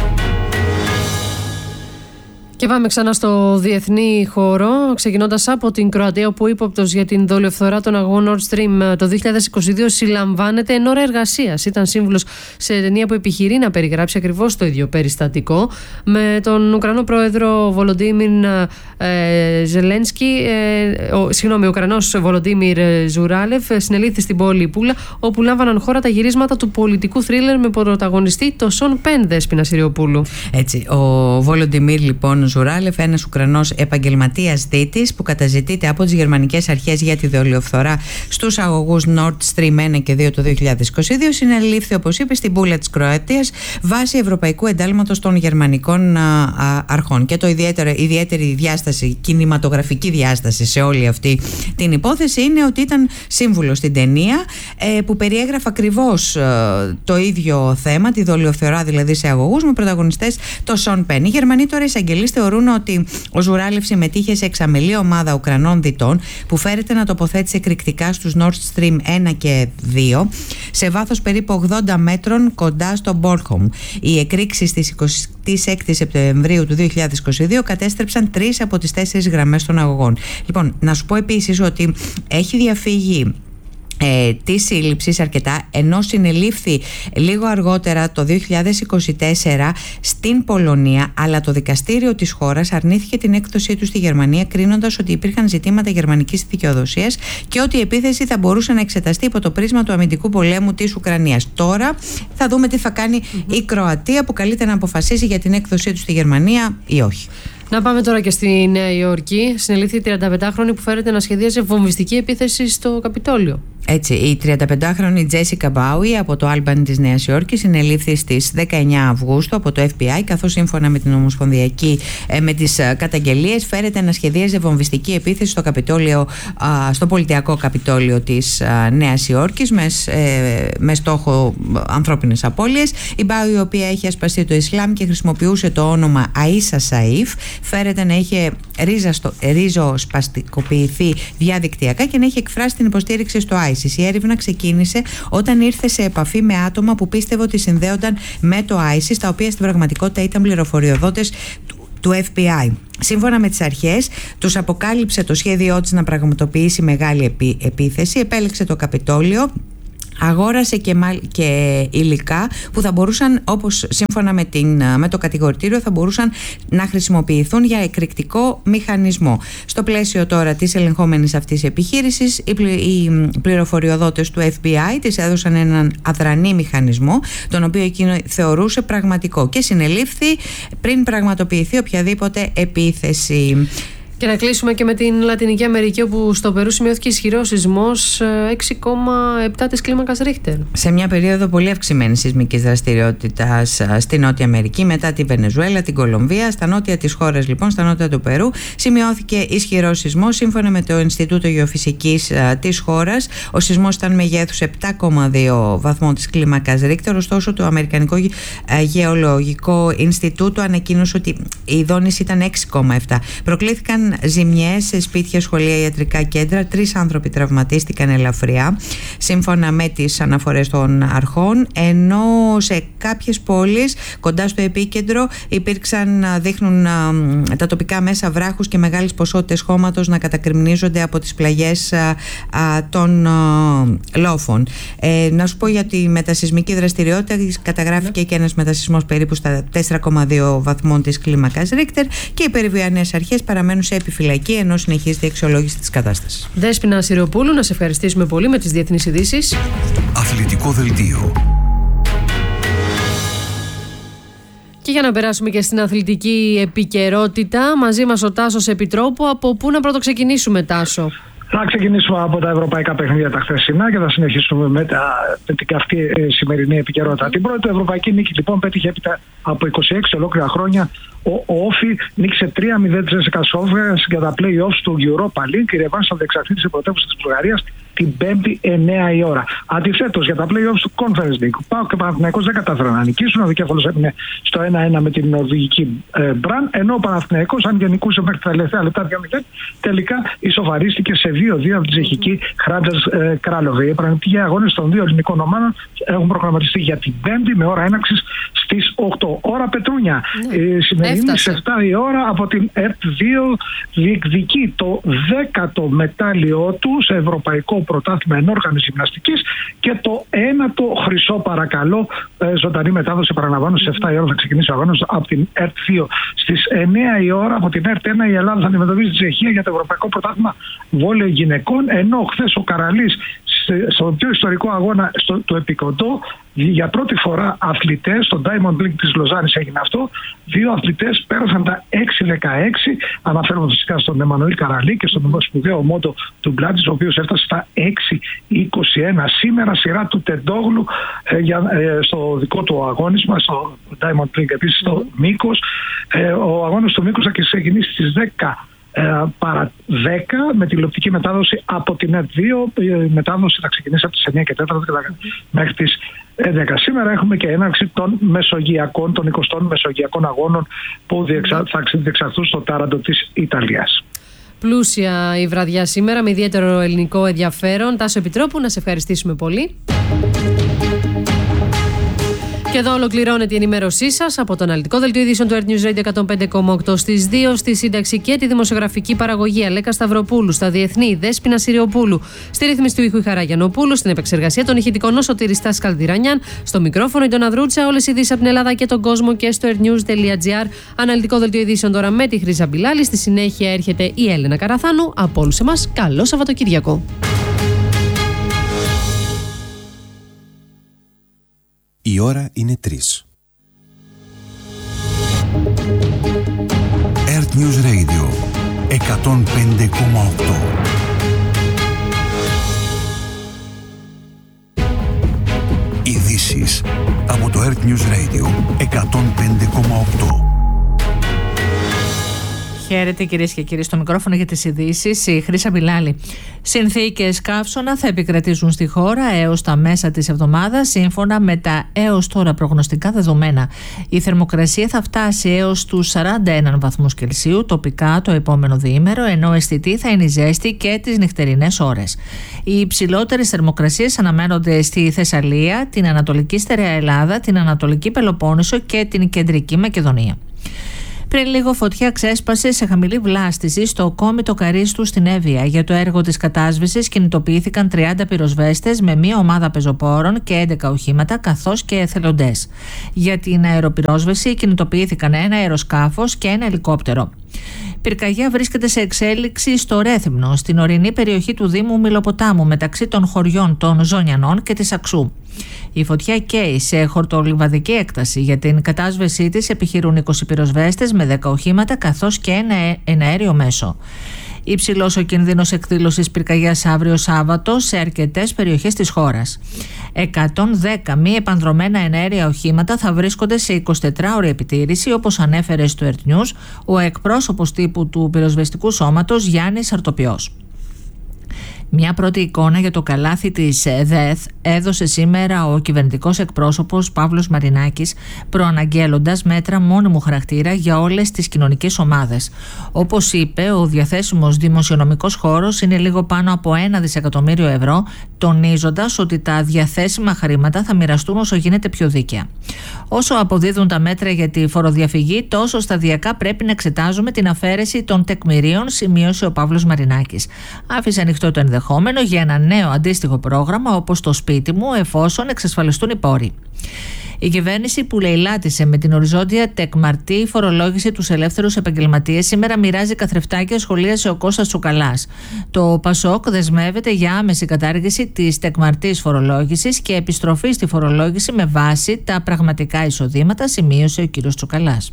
Speaker 2: Και πάμε ξανά στο διεθνή χώρο, ξεκινώντας από την Κροατία, όπου ο ύποπτος για την δολιοφθορά των αγωγών Nord Stream το δύο χιλιάδες είκοσι δύο συλλαμβάνεται εν ώρα εργασίας. Ήταν σύμβουλος σε ταινία που επιχειρεί να περιγράψει ακριβώς το ίδιο περιστατικό. Με τον Ουκρανό πρόεδρο Βολοντίμιρ ε, Ζελένσκι, ε, ο, συγγνώμη, ο Ουκρανός Βολοντίμιρ Ζουράλεφ συνελήφθη στην πόλη Πούλα, όπου λάμβαναν χώρα τα γυρίσματα του πολιτικού θρίλερ με πρωταγωνιστή το Σον Πεν, Δέσποινα Συριοπούλου.
Speaker 21: Έτσι, ο Βολοντίμιρ λοιπόν Ζουράλεφ, ένας Ουκρανός επαγγελματίας δίτης που καταζητείται από τις γερμανικές αρχές για τη δολιοφθορά στους αγωγούς Nord Stream ένα και δύο το δύο χιλιάδες είκοσι δύο, συνελήφθη, όπως είπε, στην Πούλα της Κροατίας βάσει ευρωπαϊκού εντάλματος των γερμανικών α, α, αρχών. Και το ιδιαίτερο, ιδιαίτερη διάσταση, κινηματογραφική διάσταση σε όλη αυτή την υπόθεση είναι ότι ήταν σύμβουλος στην ταινία ε, που περιέγραφε ακριβώς ε, το ίδιο θέμα, τη δολιοφθορά δηλαδή σε αγωγούς, με πρωταγωνιστές το Σον Πεν. Οι Γερμανοί τώρα εισαγγελίστες θεωρούν ότι ο Ζουράλεφ συμμετείχε σε εξαμελή ομάδα Ουκρανών δυτών που φέρεται να τοποθέτησε εκρηκτικά στους Nord Stream ένα και δύο σε βάθος περίπου ογδόντα μέτρων κοντά στο Μπόρχομ. Οι εκρήξεις της εικοστή έκτη Σεπτεμβρίου του δύο χιλιάδες είκοσι δύο κατέστρεψαν τρεις από τις τέσσερις γραμμές των αγωγών. Λοιπόν, να σου πω επίσης ότι έχει διαφύγει Ε, τη σύλληψη αρκετά, ενώ συνελήφθη λίγο αργότερα το δύο χιλιάδες είκοσι τέσσερα στην Πολωνία, αλλά το δικαστήριο της χώρας αρνήθηκε την έκδοσή του στη Γερμανία, κρίνοντας ότι υπήρχαν ζητήματα γερμανικής δικαιοδοσίας και ότι η επίθεση θα μπορούσε να εξεταστεί υπό το πρίσμα του αμυντικού πολέμου της Ουκρανίας. Τώρα θα δούμε τι θα κάνει mm-hmm. η Κροατία, που καλείται να αποφασίσει για την έκδοσή του στη Γερμανία ή όχι.
Speaker 2: Να πάμε τώρα και στη Νέα Υόρκη. Συνελήφθη η τριανταπεντάχρονη που φέρεται να σχεδίασε βομβιστική επίθεση στο Καπιτόλιο.
Speaker 21: Έτσι, η τριανταπεντάχρονη Τζέσικα Μπάουι από το Άλμπανι της Νέας Υόρκης συνελήφθη στις δεκαεννέα Αυγούστου από το Εφ Μπι Άι, καθώς σύμφωνα με την Ομοσπονδιακή ε, με τις καταγγελίες φέρεται να σχεδίαζε βομβιστική επίθεση στο, Καπιτόλιο, α, στο πολιτιακό Καπιτόλιο της α, Νέας Υόρκης με, ε, με στόχο ανθρώπινες απώλειες. Η Μπάουι, η οποία έχει ασπαστεί το Ισλάμ και χρησιμοποιούσε το όνομα Αΐσα Σαΐφ, φέρεται να είχε ριζοσπαστικοποιηθεί διαδικτυακά και να έχει εκφράσει την υποστήριξη στο άι σι ες. Η έρευνα ξεκίνησε όταν ήρθε σε επαφή με άτομα που πίστευε ότι συνδέονταν με το άι σι ες, τα οποία στην πραγματικότητα ήταν πληροφοριοδότες του Εφ Μπι Άι. Σύμφωνα με τις αρχές, τους αποκάλυψε το σχέδιό της να πραγματοποιήσει μεγάλη επί, επίθεση, επέλεξε το Καπιτόλιο, αγόρασε και, μα... και υλικά που θα μπορούσαν, όπως σύμφωνα με, την... με το κατηγορητήριο, θα μπορούσαν να χρησιμοποιηθούν για εκρηκτικό μηχανισμό. Στο πλαίσιο τώρα της ελεγχόμενης αυτής επιχείρησης, οι, πλη... οι πληροφοριοδότες του Εφ Μπι Άι της έδωσαν έναν αδρανή μηχανισμό, τον οποίο εκείνο θεωρούσε πραγματικό, και συνελήφθη πριν πραγματοποιηθεί οποιαδήποτε επίθεση.
Speaker 2: Και να κλείσουμε και με την Λατινική Αμερική, όπου στο Περού σημειώθηκε ισχυρός σεισμός έξι κόμμα επτά της κλίμακας Ρίχτερ.
Speaker 21: Σε μια περίοδο πολύ αυξημένης σεισμικής δραστηριότητας στη Νότια Αμερική, μετά τη Βενεζουέλα, την Κολομβία, στα νότια της χώρας, λοιπόν, στα νότια του Περού, σημειώθηκε ισχυρός σεισμός. Σύμφωνα με το Ινστιτούτο Γεωφυσικής της χώρας, ο σεισμός ήταν μεγέθους επτά κόμμα δύο βαθμών της κλίμακας Ρίχτερ. Ωστόσο, το Αμερικανικό Γεωλογικό Ινστιτούτο ανακοίνωσε ότι η δόνηση ήταν έξι κόμμα επτά. Προκλήθηκαν ζημιές σε σπίτια, σχολεία, ιατρικά κέντρα. Τρεις άνθρωποι τραυματίστηκαν ελαφριά, σύμφωνα με τις αναφορές των αρχών, ενώ σε κάποιες πόλεις κοντά στο επίκεντρο υπήρξαν, δείχνουν τα τοπικά μέσα, βράχους και μεγάλες ποσότητες χώματος να κατακριμνίζονται από τις πλαγιές α, α, των α, λόφων. Ε, να σου πω για τη μετασεισμική δραστηριότητα. Καταγράφηκε και ένας μετασεισμός περίπου στα τέσσερα κόμμα δύο βαθμών της κλίμακας Ρίχτερ και οι περιβιανές αρχές παραμένουν σε επιφυλακή ενώ συνεχίζεται η αξιολόγηση της κατάστασης.
Speaker 2: Δέσποινα Σιριοπούλου, να σε ευχαριστήσουμε πολύ με τις διεθνείς ειδήσεις.
Speaker 18: Αθλητικό δελτίο.
Speaker 2: Και για να περάσουμε και στην αθλητική επικαιρότητα, μαζί μας ο Τάσος Επιτρόπου. Από πού να πρώτο ξεκινήσουμε, Τάσο?
Speaker 6: Θα ξεκινήσουμε από τα ευρωπαϊκά παιχνίδια τα χθεσινά και θα συνεχίσουμε με, τα, με την καυτή ε, σημερινή επικαιρότητα. Την πρώτη ευρωπαϊκή νίκη, λοιπόν, πέτυχε έπειτα από είκοσι έξι ολόκληρα χρόνια. Ο Όφι νίκησε τρία μηδέν τη Τζέσικα Σόφια για τα play-offs του Europa League. Η ρεβάνς θα διεξαχθεί στην πρωτεύουσα της Βουλγαρίας την Πέμπτη εννέα η ώρα. Αντιθέτως, για τα play-offs του Conference League, ΠΑΟΚ και Παναθηναϊκός δεν κατάφεραν να νικήσουν. Ο δικέφαλος έμεινε στο ένα ένα με την νορβηγική ε, Μπραν, ενώ ο Παναθηναϊκός, αν και νικούσε μέχρι τα τελευταία λεπτά δύο μηδέν, τελικά ισοφαρίστηκε σε δύο δύο από την τσεχική Χράντζας ε, Κράλοβε. Οι επαναληπτικοί αγώνες των δύο ελληνικών ομάδων έχουν προγραμματιστεί για την Πέμπτη με ώρα έναρξης στις οκτώ. Ώρα Πετρούνια. Ναι. Η σημερινή σε επτά η ώρα από την ΕΡΤ δύο διεκδικεί το δέκατο μετάλλιό του σε ευρωπαϊκό πρωτάθλημα ενόργανης γυμναστικής και το ένατο χρυσό, παρακαλώ. Ε, ζωντανή μετάδοση, παραλαμβάνω, σε επτά η ώρα θα ξεκινήσει ο αγώνας από την ΕΡΤ δύο. Στις εννέα η ώρα από την ΕΡΤ ένα η Ελλάδα θα αντιμετωπίζει τη Τσεχία για το ευρωπαϊκό πρωτάθλημα βόλεϊ γυναικών, ενώ χθες ο Καραλής στο πιο ιστορικό αγώνα στο, το επικοντό, για πρώτη φορά αθλητές, στο Diamond League της Λοζάνης έγινε αυτό, δύο αθλητές πέρασαν τα έξι δεκαέξι, αναφέρομαι φυσικά στον Εμμανουήλ Καραλή και στον σπουδαίο Μόντο του Μπλάτζης, ο οποίος έφτασε στα έξι είκοσι ένα. Σήμερα σειρά του Τεντόγλου ε, για, ε, στο δικό του αγώνισμα, στο Diamond League επίσης στο Μήκος. Ε, ο αγώνας του Μήκος θα ξεκινήσει στις δέκα
Speaker 7: ε, παρά δέκα, με τηλεοπτική μετάδοση από την ΕΡΤ δύο. Η μετάδοση θα ξεκινήσει από τις εννιά και τέσσερα μέχρι τις έντεκα. Σήμερα έχουμε και έναρξη των μεσογειακών, των εικοστών μεσογειακών αγώνων που διεξα... θα διεξαχθούν στο Τάραντο της Ιταλίας.
Speaker 2: Πλούσια η βραδιά σήμερα με ιδιαίτερο ελληνικό ενδιαφέρον. Τάσο Επιτρόπου, να σε ευχαριστήσουμε πολύ. Και εδώ ολοκληρώνεται η ενημέρωσή σας από το αναλυτικό δελτίο ειδήσεων του Earth News Radio εκατόν πέντε κόμμα οκτώ στις δύο, στη σύνταξη και τη δημοσιογραφική παραγωγή Αλέκα Σταυροπούλου, στα διεθνή Δέσποινα Συριοπούλου, στη ρύθμιση του ήχου Χαρά Γιαννοπούλου, στην επεξεργασία των ηχητικών ο Σωτήρης Στάσης Καλδηρανιάν, στο μικρόφωνο η Ντόνα Δρούτσα, όλες οι ειδήσεις από την Ελλάδα και τον κόσμο και στο earthnews.gr. Αναλυτικό δελτίο ειδήσεων τώρα με τη Χρύσα Μπιλάλη. Στη συνέχεια έρχεται η Έλενα Καραθάνου. Από όλους εμάς, καλό Σαββατοκύριακο.
Speaker 22: Η ώρα είναι τρεις.
Speaker 18: Earth News Radio εκατόν πέντε κόμμα οκτώ. Ειδήσεις από το Earth News Radio εκατόν πέντε κόμμα οκτώ.
Speaker 21: Χαίρετε κυρίες και κύριοι, στο μικρόφωνο για τις ειδήσεις η Χρύσα Μπιλάλη. Συνθήκες καύσωνα θα επικρατήσουν στη χώρα έως τα μέσα της εβδομάδας, σύμφωνα με τα έως τώρα προγνωστικά δεδομένα. Η θερμοκρασία θα φτάσει έως τους σαράντα ένα βαθμούς Κελσίου τοπικά το επόμενο διήμερο, ενώ αισθητή θα είναι η ζέστη και τις νυχτερινές ώρες. Οι υψηλότερες θερμοκρασίες αναμένονται στη Θεσσαλία, την Ανατολική Στερεά Ελλάδα, την Ανατολική Πελοπόννησο και την Κεντρική Μακεδονία. Πριν λίγο φωτιά ξέσπασε σε χαμηλή βλάστηση στο κόμιτο Καρίστου στην Εύβοια. Για το έργο της κατάσβεσης κινητοποιήθηκαν τριάντα πυροσβέστες με μία ομάδα πεζοπόρων και έντεκα οχήματα καθώς και εθελοντές. Για την αεροπυρόσβεση κινητοποιήθηκαν ένα αεροσκάφος και ένα ελικόπτερο. Πυρκαγιά βρίσκεται σε εξέλιξη στο Ρέθυμνο, στην ορεινή περιοχή του Δήμου Μυλοποτάμου, μεταξύ των χωριών των Ζωνιανών και της Αξού. Η φωτιά καίει σε χορτολιβαδική έκταση. Για την κατάσβεσή της επιχειρούν είκοσι πυροσβέστες με δέκα οχήματα καθώς και ένα, ένα αέριο μέσο. Υψηλός ο κίνδυνος εκδήλωσης πυρκαγιάς αύριο Σάββατο σε αρκετές περιοχές της χώρας. εκατόν δέκα μη επανδρομένα εναέρια οχήματα θα βρίσκονται σε εικοσιτετράωρη επιτήρηση, όπως ανέφερε στο Earth News ο εκπρόσωπος τύπου του πυροσβεστικού σώματος Γιάννης Αρτοπιός. Μια πρώτη εικόνα για το καλάθι της ΔΕΘ έδωσε σήμερα ο κυβερνητικός εκπρόσωπος Παύλος Μαρινάκης, προαναγγέλλοντας μέτρα μόνιμου χαρακτήρα για όλες τις κοινωνικές ομάδες. Όπως είπε, ο διαθέσιμος δημοσιονομικός χώρος είναι λίγο πάνω από ένα δισεκατομμύριο ευρώ, τονίζοντας ότι τα διαθέσιμα χρήματα θα μοιραστούν όσο γίνεται πιο δίκαια. Όσο αποδίδουν τα μέτρα για τη φοροδιαφυγή, τόσο σταδιακά πρέπει να εξετάζουμε την αφαίρεση των τεκμηρίων, σημείωσε ο Παύλος Μαρινάκης. Άφησε ανοιχτό το ενδεχόμενο για ένα νέο αντίστοιχο πρόγραμμα όπως το σπίτι μου, εφόσον εξασφαλιστούν οι πόροι. Η κυβέρνηση που λαιλάτισε με την οριζόντια τεκμαρτή φορολόγηση τους ελεύθερους επαγγελματίες σήμερα μοιράζει καθρεφτάκια, σχολίασε ο Κώστας Τσουκαλάς. Το ΠΑΣΟΚ δεσμεύεται για άμεση κατάργηση της τεκμαρτής φορολόγησης και επιστροφή στη φορολόγηση με βάση τα πραγματικά εισοδήματα, σημείωσε ο κ. Τσουκαλάς.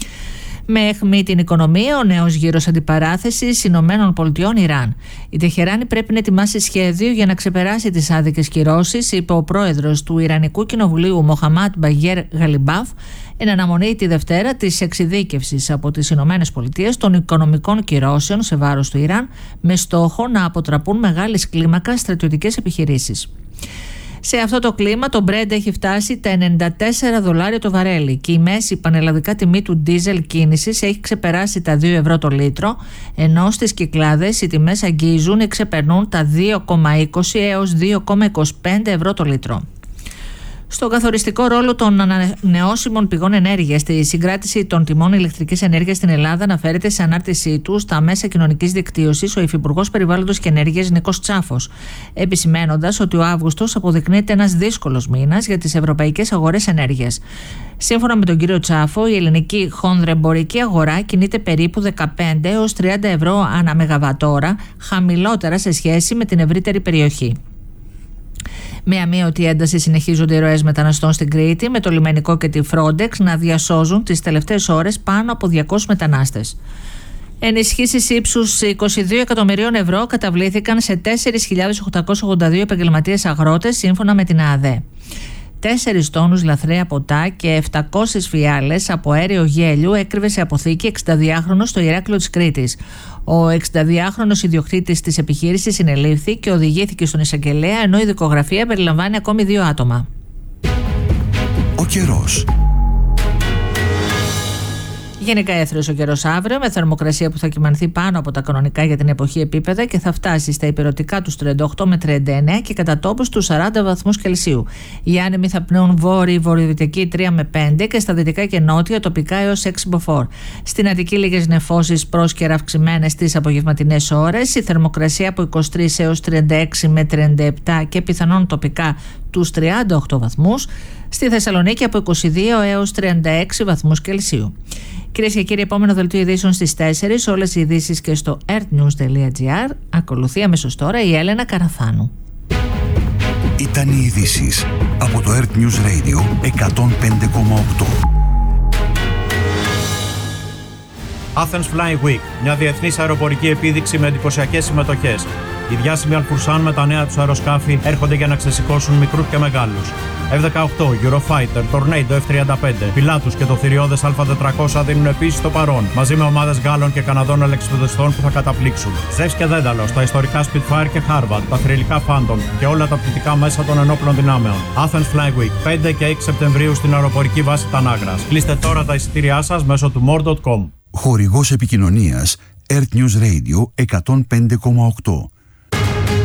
Speaker 21: Με αιχμή την οικονομία, ο νέος γύρος αντιπαράθεσης Ηνωμένων Πολιτειών Ιράν. Η Τεχεράνη πρέπει να ετοιμάσει σχέδιο για να ξεπεράσει τις άδικες κυρώσεις, είπε ο πρόεδρος του Ιρανικού Κοινοβουλίου Μοχαμάντ Μπαγέρ Γαλιμπάφ, εν αναμονή τη Δευτέρα της εξειδίκευσης από τις Ηνωμένες Πολιτείες των οικονομικών κυρώσεων σε βάρος του Ιράν, με στόχο να αποτραπούν μεγάλης κλίμακας στρατιωτικές επιχειρήσεις. Σε αυτό το κλίμα το Brent έχει φτάσει τα ενενήντα τέσσερα δολάρια το βαρέλι και η μέση πανελλαδικά τιμή του ντίζελ κίνησης έχει ξεπεράσει τα δύο ευρώ το λίτρο, ενώ στις Κυκλάδες οι τιμές αγγίζουν ή ξεπερνούν τα δύο κόμμα είκοσι έως δύο κόμμα είκοσι πέντε ευρώ το λίτρο. Στον καθοριστικό ρόλο των ανανεώσιμων πηγών ενέργειας στη συγκράτηση των τιμών ηλεκτρικής ενέργειας στην Ελλάδα αναφέρεται σε ανάρτησή του στα μέσα κοινωνικής δικτύωσης ο Υφυπουργός Περιβάλλοντος και Ενέργειας Νίκος Τσάφος, επισημένοντας ότι ο Αύγουστος αποδεικνύεται ένας δύσκολος μήνας για τις ευρωπαϊκές αγορές ενέργειας. Σύμφωνα με τον κύριο Τσάφο, η ελληνική χονδρεμπορική αγορά κινείται περίπου δεκαπέντε έως τριάντα ευρώ ανά μεγαβατόρα, χαμηλότερα σε σχέση με την ευρύτερη περιοχή. Με αμείωτη ένταση συνεχίζονται οι ροές μεταναστών στην Κρήτη, με το λιμενικό και τη Frontex να διασώζουν τις τελευταίες ώρες πάνω από διακόσιους μετανάστες. Ενισχύσεις ύψους είκοσι δύο εκατομμυρίων ευρώ καταβλήθηκαν σε τέσσερις χιλιάδες οκτακόσιους ογδόντα δύο επαγγελματίες αγρότες, σύμφωνα με την ΑΑΔΕ.
Speaker 10: τέσσερις τόνους λαθρέα ποτά και επτακόσιες φιάλες από αέριο γέλιου έκρυβε σε αποθήκη εξηνταδυάχρονος στο Ηράκλειο της Κρήτης. Ο εξηνταδυάχρονος ιδιοκτήτης της επιχείρησης συνελήφθη και οδηγήθηκε στον εισαγγελέα, ενώ η δικογραφία περιλαμβάνει ακόμη δύο άτομα.
Speaker 18: Ο καιρός.
Speaker 10: Γενικά έθριος ο καιρός αύριο, με θερμοκρασία που θα κυμανθεί πάνω από τα κανονικά για την εποχή επίπεδα και θα φτάσει στα υπηρετικά τους τριάντα οκτώ με τριάντα εννέα και κατά τόπους τους σαράντα βαθμούς Κελσίου. Οι άνεμοι θα πνέουν βόρειοι, βορειοδυτικοί τρία με πέντε και στα δυτικά και νότια τοπικά έως έξι μποφόρ. Στην Αττική λίγες νεφώσεις πρόσκαιρα αυξημένες στις απογευματινές ώρες. Η θερμοκρασία από είκοσι τρεις έως τριάντα έξι με τριάντα επτά και πιθανόν τοπικά τους τριάντα οκτώ βαθμούς. Στη Θεσσαλονίκη από είκοσι δύο έως τριάντα έξι βαθμούς Κελσίου. Κυρίες και κύριοι, επόμενο δελτίο ειδήσεων στις τέσσερις. Όλες οι ειδήσεις και στο earthnews τελεία gr. Ακολουθεί αμέσως τώρα η Έλενα Καραθάνου.
Speaker 18: Ήταν οι ειδήσεις από το Earth News Radio εκατόν πέντε κόμμα οκτώ.
Speaker 12: Athens Flying Week, μια διεθνής αεροπορική επίδειξη με εντυπωσιακές συμμετοχές. Οι διάσημοι Αλφουρσάν με τα νέα τους αεροσκάφη έρχονται για να ξεσηκώσουν μικρούς και μεγάλους. εφ δεκαοκτώ, Eurofighter, Tornado εφ τριάντα πέντε, Pilatus και το θηριώδες Α τετρακόσια δίνουν επίσης το παρόν, μαζί με ομάδες Γάλλων και Καναδών αλεξιπτοδιστών που θα καταπλήξουν. Ζεύς και Δένταλος, τα ιστορικά Spitfire και Harvard, τα θρυλικά Phantom και όλα τα πτυτικά μέσα των ενόπλων δυνάμεων. Athens Flying Week, πέντε και έξι Σεπτεμβρίου στην αεροπορική βάση Τανάγρας. Κλείστε τώρα τα εισιτήριά σας μέσω του more τελεία com.
Speaker 18: Χορηγός επικοινωνίας Earth News Radio εκατόν πέντε κόμμα οκτώ.